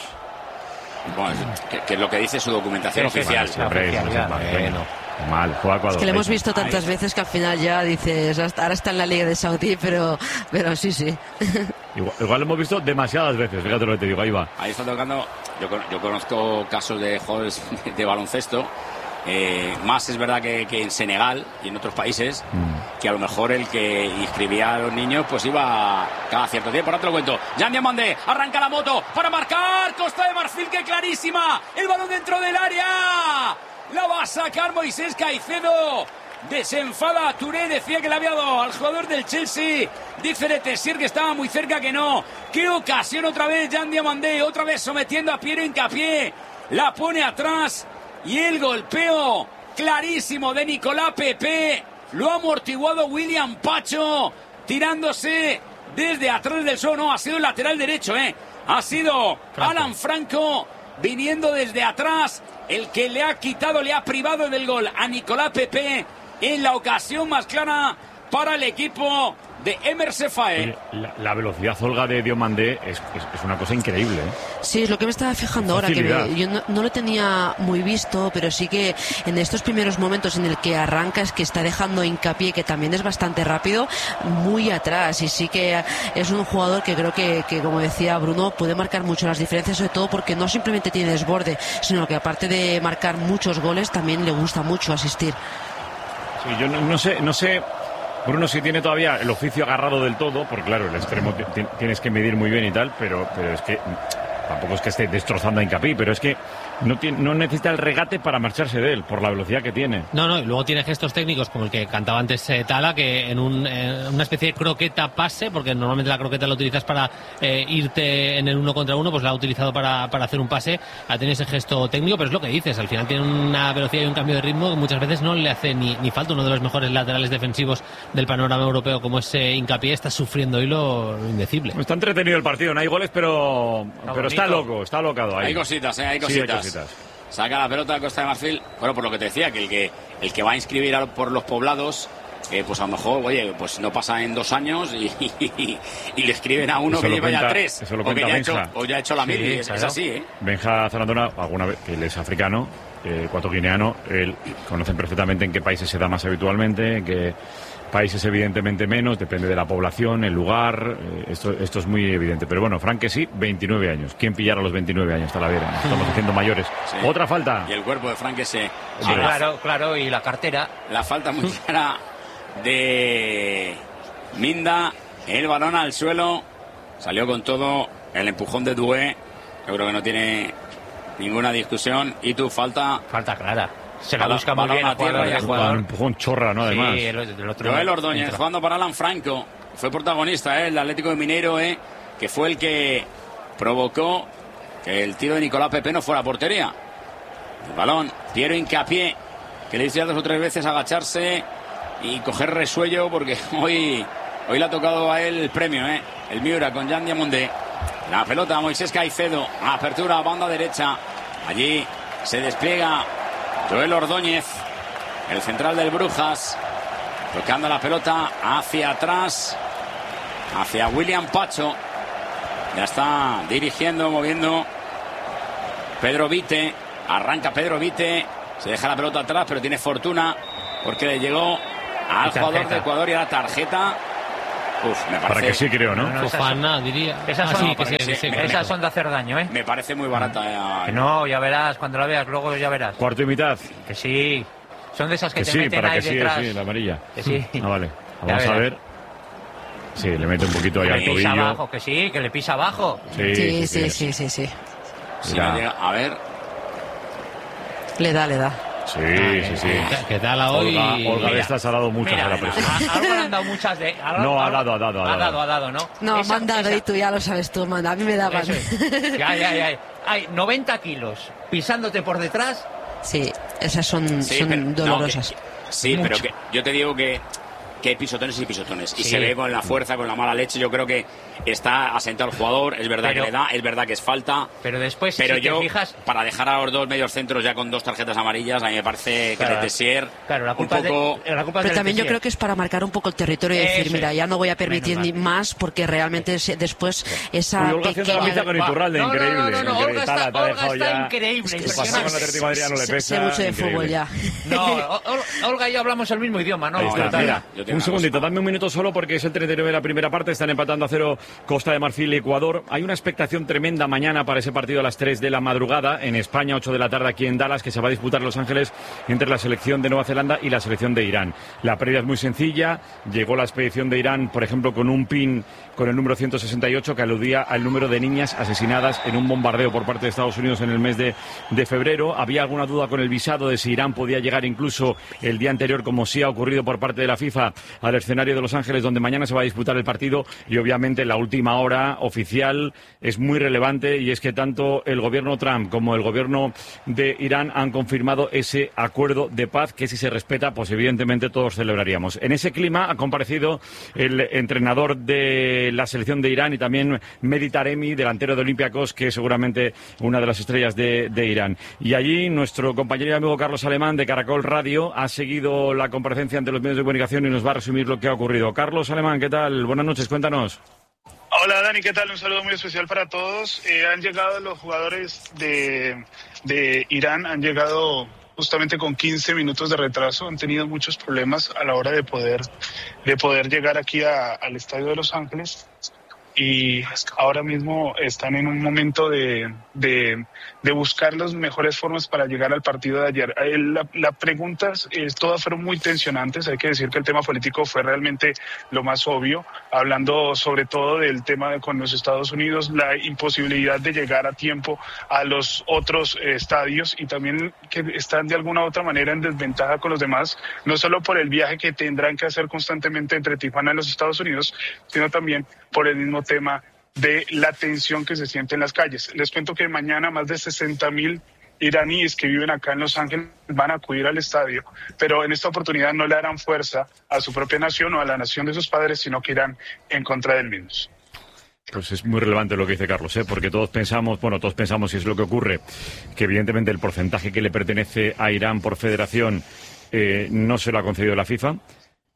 Bueno, que, que es lo que dice su documentación sí, oficial. Sí, siempre oficial, es, ya, mal, bueno. mal, juega Ecuador. Es que le hemos visto tantas veces que al final ya dices, ahora está en la Liga de Saudí, pero, pero sí, sí. Igual, igual lo hemos visto demasiadas veces, fíjate lo que te digo, ahí va. Ahí está tocando, yo, yo conozco casos de jugadores de baloncesto, eh, más es verdad que, que en Senegal y en otros países, mm. que a lo mejor el que inscribía a los niños pues iba cada cierto tiempo. Ahora te lo cuento. Jan Diomandé arranca la moto para marcar, Costa de Marfil, que clarísima, el balón dentro del área, la va a sacar Moisés Caicedo. Desenfada a Touré, decía que le había dado al jugador del Chelsea. Dice de Tessier que estaba muy cerca, que no. Qué ocasión otra vez Jan Diomandé, otra vez sometiendo a Piero Hincapié. La pone atrás y el golpeo clarísimo de Nicolás Pepe. Lo ha amortiguado William Pacho, tirándose desde atrás del suelo. No, ha sido el lateral derecho, ¿eh? Ha sido Franco. Alan Franco viniendo desde atrás, el que le ha quitado, le ha privado del gol a Nicolás Pepe en la ocasión más clara para el equipo de Emerse Faé. La, la velocidad, Olga, de Diomandé es, es, es una cosa increíble, ¿eh? Sí, es lo que me estaba fijando ahora, que me, yo no, no lo tenía muy visto, pero sí que en estos primeros momentos en el que arranca es que está dejando Hincapié, que también es bastante rápido, muy atrás, y sí que es un jugador que creo que, que como decía Bruno, puede marcar mucho las diferencias, sobre todo porque no simplemente tiene desborde, sino que aparte de marcar muchos goles, también le gusta mucho asistir. Sí, yo no, no sé, no sé, Bruno, si tiene todavía el oficio agarrado del todo, porque claro, el extremo tienes que medir muy bien y tal, pero, pero es que tampoco es que esté destrozando a Hincapié, pero es que no, tiene, no necesita el regate para marcharse de él, por la velocidad que tiene. No, no, y luego tiene gestos técnicos como el que cantaba antes eh, Tala, que en un, eh, una especie de croqueta pase, porque normalmente la croqueta la utilizas para eh, irte en el uno contra uno, pues la ha utilizado para, para hacer un pase, ha tenido ese gesto técnico, pero es lo que dices, al final tiene una velocidad y un cambio de ritmo que muchas veces no le hace ni, ni falta. Uno de los mejores laterales defensivos del panorama europeo como es eh, Hincapié está sufriendo hoy lo, lo indecible. Está entretenido el partido, no hay goles, pero, pero está loco, está locado ahí. Hay cositas, ¿eh? hay cositas. Sí, hay cositas. Saca la pelota a Costa de Marfil. Bueno, por lo que te decía, que el que, el que va a inscribir a, por los poblados, eh, pues a lo mejor, oye, pues no pasa en dos años y, y, y, y le escriben a uno que lleva ya tres. Eso lo o, que ya Benja. hecho, o ya ha hecho la sí, mil. Y es, claro. es así, ¿eh? Benja Zarandona, alguna vez, que él es africano, eh, ecuatoguineano, él conocen perfectamente en qué países se da más habitualmente, en qué países evidentemente menos, depende de la población, el lugar, eh, esto, esto es muy evidente. Pero bueno, Frank que sí, veintinueve años. ¿Quién pillara a los veintinueve años, Talavera? Nos estamos haciendo mayores. Sí. Otra falta. Y el cuerpo de Frank ese. Sí, claro, claro, y la cartera. La falta muy clara de Minda, el balón al suelo, salió con todo, el empujón de Doué, yo creo que no tiene ninguna discusión, y tu falta... Falta clara. Se la Balón- busca muy balón bien a al tierra jugador. y al al jugador. Un empujón chorra, ¿no? Además. Sí, el, el otro Joel Ordóñez entra. jugando para Alan Franco, fue protagonista, ¿eh? El Atlético de Mineiro, ¿eh? Que fue el que provocó que el tiro de Nicolás Pepe no fuera a portería. El balón, Piero Hincapié, que le dice dos o tres veces agacharse y coger resuello, porque hoy, hoy le ha tocado a él el premio, ¿eh? El Miura con Jan Diamondé. La pelota, Moisés Caicedo, apertura, banda derecha. Allí se despliega Joel Ordóñez, el central del Brujas, tocando la pelota hacia atrás, hacia William Pacho. Ya está dirigiendo, moviendo Pedro Vite. Arranca Pedro Vite, se deja la pelota atrás, pero tiene fortuna porque le llegó al jugador de Ecuador y a la tarjeta. Uf, me parece... Para que sí, creo, ¿no? No, no, esas Fofana, diría. Esas Ah, son, sí, que sí, que sí, que esas sí. son de hacer daño, ¿eh? Me parece muy barata. Que Eh. no, ya verás, cuando la veas, luego ya verás. Cuarto y mitad. Que sí. Son de esas que, Que te sí, meten para ahí que sí, detrás. sí, la amarilla. Que sí. Ah, vale. Ya Vamos a verás. ver. Sí, le mete un poquito ahí Que al le pisa tobillo. abajo, que sí, que le pisa abajo. Sí, Sí, sí, sí, sí, sí. Si Mira. no llega- a ver, Le da, le da. Sí, sí, sí. Que tal a hoy? Olga, Olga de estas ha dado muchas Mira, a la presión. a- a algo le han dado muchas de... a- No, a- ha dado, ha dado, ha Ha dado. dado, ha dado, ¿no? No, Esa- manda esa- y tú ya lo sabes tú, manda. A mí me daban. Eso es. Ya, ya, ya. Hay noventa kilos pisándote por detrás. Sí, esas son, sí, son pero- no, dolorosas. que- sí, Mucho. pero que yo te digo que, que hay pisotones y pisotones. Y Sí. se ve con la fuerza, con la mala leche. Yo creo que está asentado el jugador. Es verdad Pero- que le da, es verdad que es falta. Pero después, Pero si yo, te fijas... para dejar a los dos medios centros ya con dos tarjetas amarillas, a mí me parece Claro, que de Tessier claro, la culpa un poco... es de, la culpa es Pero del también yo Tessier. creo que es para marcar un poco el territorio y Eso decir, es. mira, ya no voy a permitir Menos ni más porque realmente se- después esa Uy, Olga haciendo la pequeña... mitad con Iturralde, No, no, increíble. no, no, no, increíble. Olga está- Tala, te ha Olga dejado está ya- increíble, Su pasión impresionante. con el Atlético de Madrid ya no le Sé- pesa. sé mucho de increíble. fútbol ya. No, O- Ol- Olga y yo hablamos el mismo idioma, ¿no? Ahí está, Total. mira, yo tengo un una segundito, dame un minuto solo porque es el treinta y nueve de la primera parte, están empatando a cero Costa de Marfil y Ecuador. Hay una expectación tremenda mañana para ese partido a las tres de la madrugada en España, ocho de la tarde aquí en Dallas, que se va a disputar en Los Ángeles entre la selección de Nueva Zelanda y la selección de Irán. La previa es muy sencilla, llegó la expedición de Irán, por ejemplo, con un pin con el número ciento sesenta y ocho que aludía al número de niñas asesinadas en un bombardeo por parte de Estados Unidos en el mes de, de febrero. Había alguna duda con el visado de si Irán podía llegar incluso el día anterior, como sí ha ocurrido por parte de la FIFA, al escenario de Los Ángeles, donde mañana se va a disputar el partido. Y obviamente la última hora oficial es muy relevante, y es que tanto el gobierno Trump como el gobierno de Irán han confirmado ese acuerdo de paz que, si se respeta, pues evidentemente todos celebraríamos. En ese clima ha comparecido el entrenador de la selección de Irán y también Mehdi Taremi, delantero de Olympiacos, que es seguramente una de las estrellas de, de Irán. Y allí nuestro compañero y amigo Carlos Alemán de Caracol Radio ha seguido la comparecencia ante los medios de comunicación y nos va a resumir lo que ha ocurrido. Carlos Alemán, ¿qué tal? Buenas noches, cuéntanos. Hola Dani, ¿qué tal? Un saludo muy especial para todos. Eh, han llegado los jugadores de, de Irán, han llegado justamente con quince minutos de retraso, han tenido muchos problemas a la hora de poder, de poder llegar aquí a, al estadio de Los Ángeles, y ahora mismo están en un momento de, de, de buscar las mejores formas para llegar al partido de ayer. Eh, La, la pregunta, es, todas fueron muy tensionantes, hay que decir que el tema político fue realmente lo más obvio, hablando sobre todo del tema de, con los Estados Unidos, la imposibilidad de llegar a tiempo a los otros eh, estadios, y también que están de alguna u otra manera en desventaja con los demás, no solo por el viaje que tendrán que hacer constantemente entre Tijuana y los Estados Unidos, sino también por el mismo tema de la tensión que se siente en las calles. Les cuento que mañana más de sesenta mil iraníes que viven acá en Los Ángeles van a acudir al estadio, pero en esta oportunidad no le harán fuerza a su propia nación o a la nación de sus padres, sino que irán en contra del mismo. Pues es muy relevante lo que dice Carlos, ¿eh? Porque todos pensamos, bueno, todos pensamos, si es lo que ocurre, que evidentemente el porcentaje que le pertenece a Irán por federación eh, no se lo ha concedido la FIFA.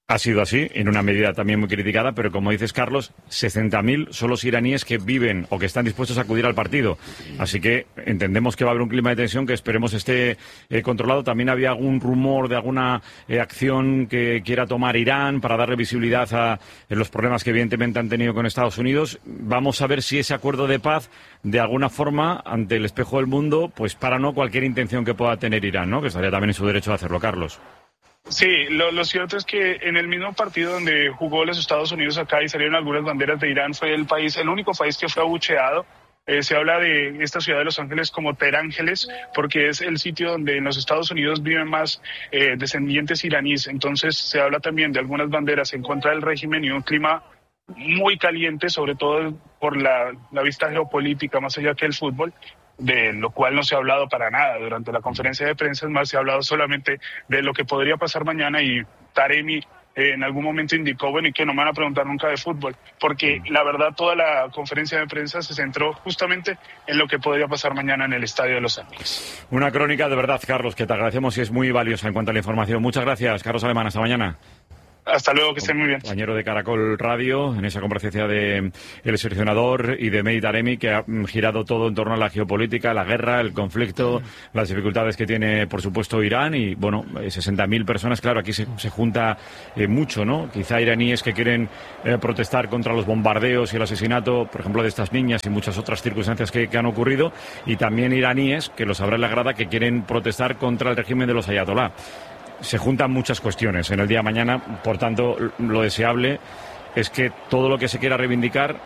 Ha sido así, en una medida también muy criticada, pero como dices, Carlos, sesenta mil son los iraníes que viven o que están dispuestos a acudir al partido. Así que entendemos que va a haber un clima de tensión que esperemos esté eh, controlado. También había algún rumor de alguna eh, acción que quiera tomar Irán para darle visibilidad a eh, los problemas que evidentemente han tenido con Estados Unidos. Vamos a ver si ese acuerdo de paz, de alguna forma, ante el espejo del mundo, pues para no cualquier intención que pueda tener Irán, ¿no? Que estaría también en su derecho de hacerlo, Carlos. Sí, lo, lo cierto es que en el mismo partido donde jugó los Estados Unidos acá y salieron algunas banderas de Irán, fue el país, el único país que fue abucheado. Eh, se habla de esta ciudad de Los Ángeles como Terángeles, porque es el sitio donde en los Estados Unidos viven más eh, descendientes iraníes. Entonces se habla también de algunas banderas en contra del régimen y un clima muy caliente, sobre todo por la, la vista geopolítica, más allá que el fútbol, de lo cual no se ha hablado para nada durante la conferencia de prensa. Es más, se ha hablado solamente de lo que podría pasar mañana, y Taremi eh, en algún momento indicó, bueno, y que no me van a preguntar nunca de fútbol, porque la verdad toda la conferencia de prensa se centró justamente en lo que podría pasar mañana en el Estadio de Los Ángeles. Una crónica de verdad, Carlos, que te agradecemos y es muy valiosa en cuanto a la información. Muchas gracias, Carlos Alemán, hasta mañana. Hasta luego, que estén muy bien. Compañero de Caracol Radio, en esa comparecencia de el seleccionador y de Mehdi Taremi, que ha girado todo en torno a la geopolítica, la guerra, el conflicto, las dificultades que tiene, por supuesto, Irán. Y, bueno, sesenta mil personas, claro, aquí se, se junta eh, mucho, ¿no? Quizá iraníes que quieren eh, protestar contra los bombardeos y el asesinato, por ejemplo, de estas niñas y muchas otras circunstancias que, que han ocurrido. Y también iraníes, que lo sabrá en la grada, que quieren protestar contra el régimen de los ayatolá. Se juntan muchas cuestiones en el día de mañana, por tanto, lo deseable es que todo lo que se quiera reivindicar,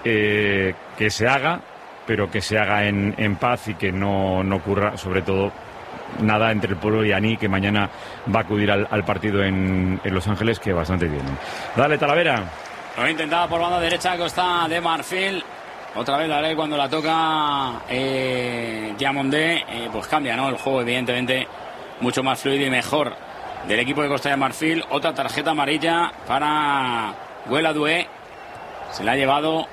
eh, que se haga, pero que se haga en, en paz y que no, no ocurra, sobre todo, nada entre el pueblo iraní, que mañana va a acudir al, al partido en, en Los Ángeles, que bastante bien. Dale, Talavera. Lo intentaba por banda derecha, Costa de Marfil. Otra vez la ley cuando la toca eh, Diamondé, eh, pues cambia, ¿no? El juego, evidentemente, mucho más fluido y mejor del equipo de Costa de Marfil. Otra tarjeta amarilla para Guela Dué. Se la ha llevado.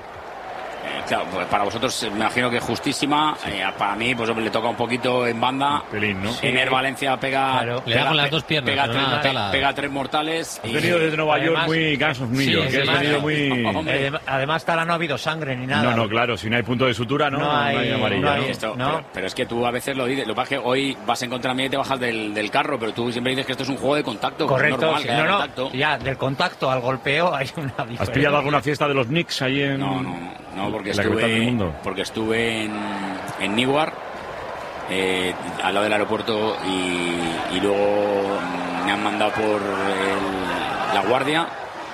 Eh, claro, pues para vosotros me imagino que justísima. Sí. Eh, para mí, pues le toca un poquito en banda. Un pelín, ¿no? Ener sí. Valencia pega. Claro. Le da con las dos piernas. Pega, tres, nada, pe, la... pega tres mortales. Ha venido desde Nueva además, York muy gansos, muy sí, yo, que ha venido muy. Hombre, además, Tala, no ha habido sangre ni nada. No, no, claro, si no hay punto de sutura, no, no hay, no hay amarilla. No hay ¿no? Esto, no. Pero, pero es que tú a veces lo dices. Lo que pasa es que hoy vas en contra mí y te bajas del, del carro, pero tú siempre dices que esto es un juego de contacto. Correcto, es normal, sí, que haya no, no, contacto. ya, del contacto al golpeo hay una diferencia. ¿Has pillado alguna fiesta de los Knicks ahí en.? No, no, no, porque la capital del estuve. mundo? Porque estuve en, en Newark, eh, al lado del aeropuerto, y, y luego me han mandado por el, La Guardia,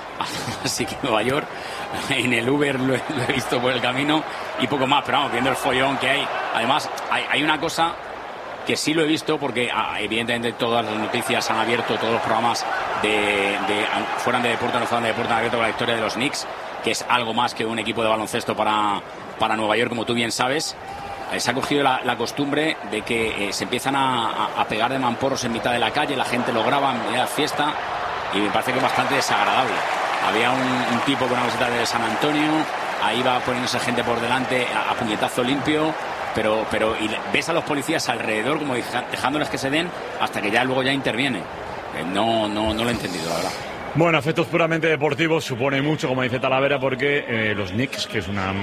así que Nueva York. En el Uber lo he, lo he visto por el camino y poco más, pero vamos, viendo el follón que hay. Además, hay, hay una cosa que sí lo he visto, porque ah, evidentemente todas las noticias han abierto, todos los programas de, de fueran de deporte, no fueran de deporte, han abierto la historia de los Knicks, que es algo más que un equipo de baloncesto para, para Nueva York, como tú bien sabes. Eh, se ha cogido la, la costumbre de que eh, se empiezan a, a, a pegar de mamporros en mitad de la calle, la gente lo graba en media fiesta, y me parece que es bastante desagradable. Había un, un tipo con una camiseta de San Antonio, ahí va poniéndose gente por delante a, a puñetazo limpio, pero, pero y ves a los policías alrededor como dejándoles que se den hasta que ya luego ya interviene. Eh, no, no, no lo he entendido, la verdad. Bueno, efectos puramente deportivos supone mucho, como dice Talavera, porque eh, los Knicks, que es una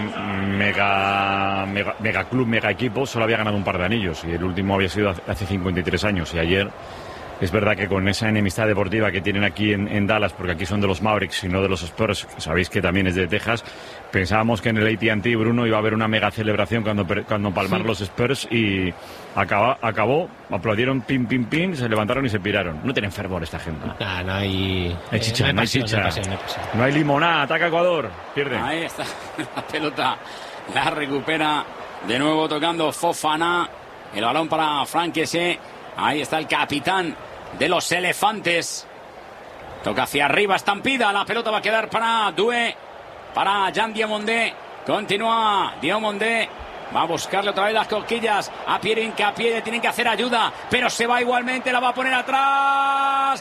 mega, mega mega club, mega equipo, solo había ganado un par de anillos, y el último había sido hace cincuenta y tres años, y ayer es verdad que con esa enemistad deportiva que tienen aquí en, en Dallas, porque aquí son de los Mavericks y no de los Spurs, que sabéis que también es de Texas, pensábamos que en el A T and T, Bruno, iba a haber una mega celebración cuando, cuando palmaron los Spurs, y acaba, acabó, aplaudieron pim, pim, pim, se levantaron y se piraron. No tienen fervor esta gente. Ah, no hay... hay chicha, eh, no hay, no hay pasión, chicha. No hay, pasión, no hay pasión. No hay limonada, ataca Ecuador, pierde. Ahí está la pelota, la recupera de nuevo tocando Fofana, el balón para Franquese, ahí está el capitán de los elefantes, toca hacia arriba, estampida, la pelota va a quedar para Doué, para Jean Diomondé, continúa Diomondé, va a buscarle otra vez las cosquillas a Pierre Hincapié, le tienen que hacer ayuda, pero se va igualmente, la va a poner atrás,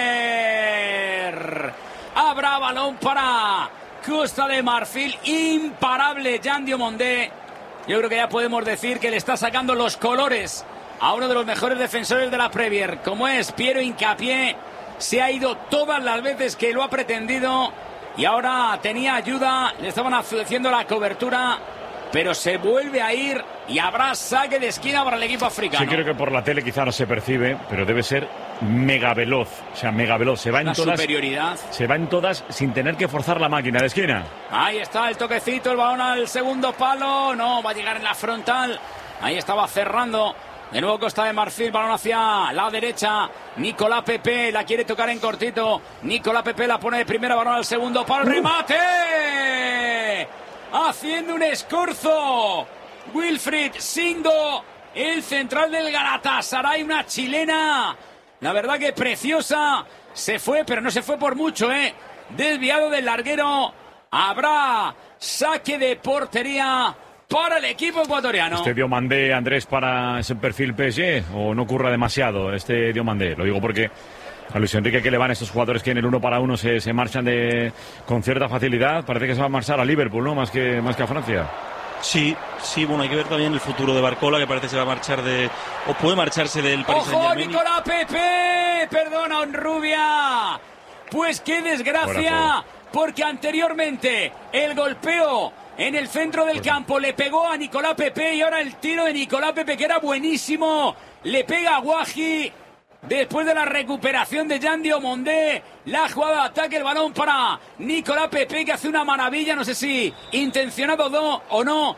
córner, habrá balón para Costa de Marfil, imparable Jean Diomondé. Yo creo que ya podemos decir que le está sacando los colores a uno de los mejores defensores de la Premier, como es Piero Hincapié, se ha ido todas las veces que lo ha pretendido y ahora tenía ayuda, le estaban haciendo la cobertura, pero se vuelve a ir y habrá saque de esquina para el equipo africano. Sí, creo que por la tele quizá no se percibe, pero debe ser mega veloz, o sea, mega veloz, se va en la todas, superioridad. Se va en todas sin tener que forzar la máquina de esquina. Ahí está el toquecito, el balón al segundo palo, no, va a llegar en la frontal, ahí estaba cerrando. De nuevo Costa de Marfil, balón hacia la derecha. Nicolás Pepe la quiere tocar en cortito. Nicolás Pepe la pone de primera, balón al segundo palo. ¡Remate! Haciendo un escorzo. Wilfried Sindo, el central del Galatasaray, una chilena. La verdad que preciosa. Se fue, pero no se fue por mucho, ¿eh? Desviado del larguero. Habrá saque de portería para el equipo ecuatoriano. ¿Este Diomandé, Andrés, para ese perfil P S G o no ocurra demasiado este Diomandé? Lo digo porque a Luis Enrique, ¿qué le van estos jugadores que en el uno para uno se, se marchan de, con cierta facilidad? Parece que se va a marchar a Liverpool, ¿no? Más que, más que a Francia. Sí, sí, bueno, hay que ver también el futuro de Barcola, que parece que se va a marchar de... o puede marcharse del Paris Saint-Germain. ¡Ojo, Nicolás Pepe! Perdona, Honrubia. Pues qué desgracia, porque anteriormente el golpeo en el centro del campo le pegó a Nicolás Pepe y ahora el tiro de Nicolás Pepe, que era buenísimo, le pega a Guaji. Después de la recuperación de Jan Diomandé, la jugada de ataque, el balón para Nicolás Pepe, que hace una maravilla, no sé si intencionado o no,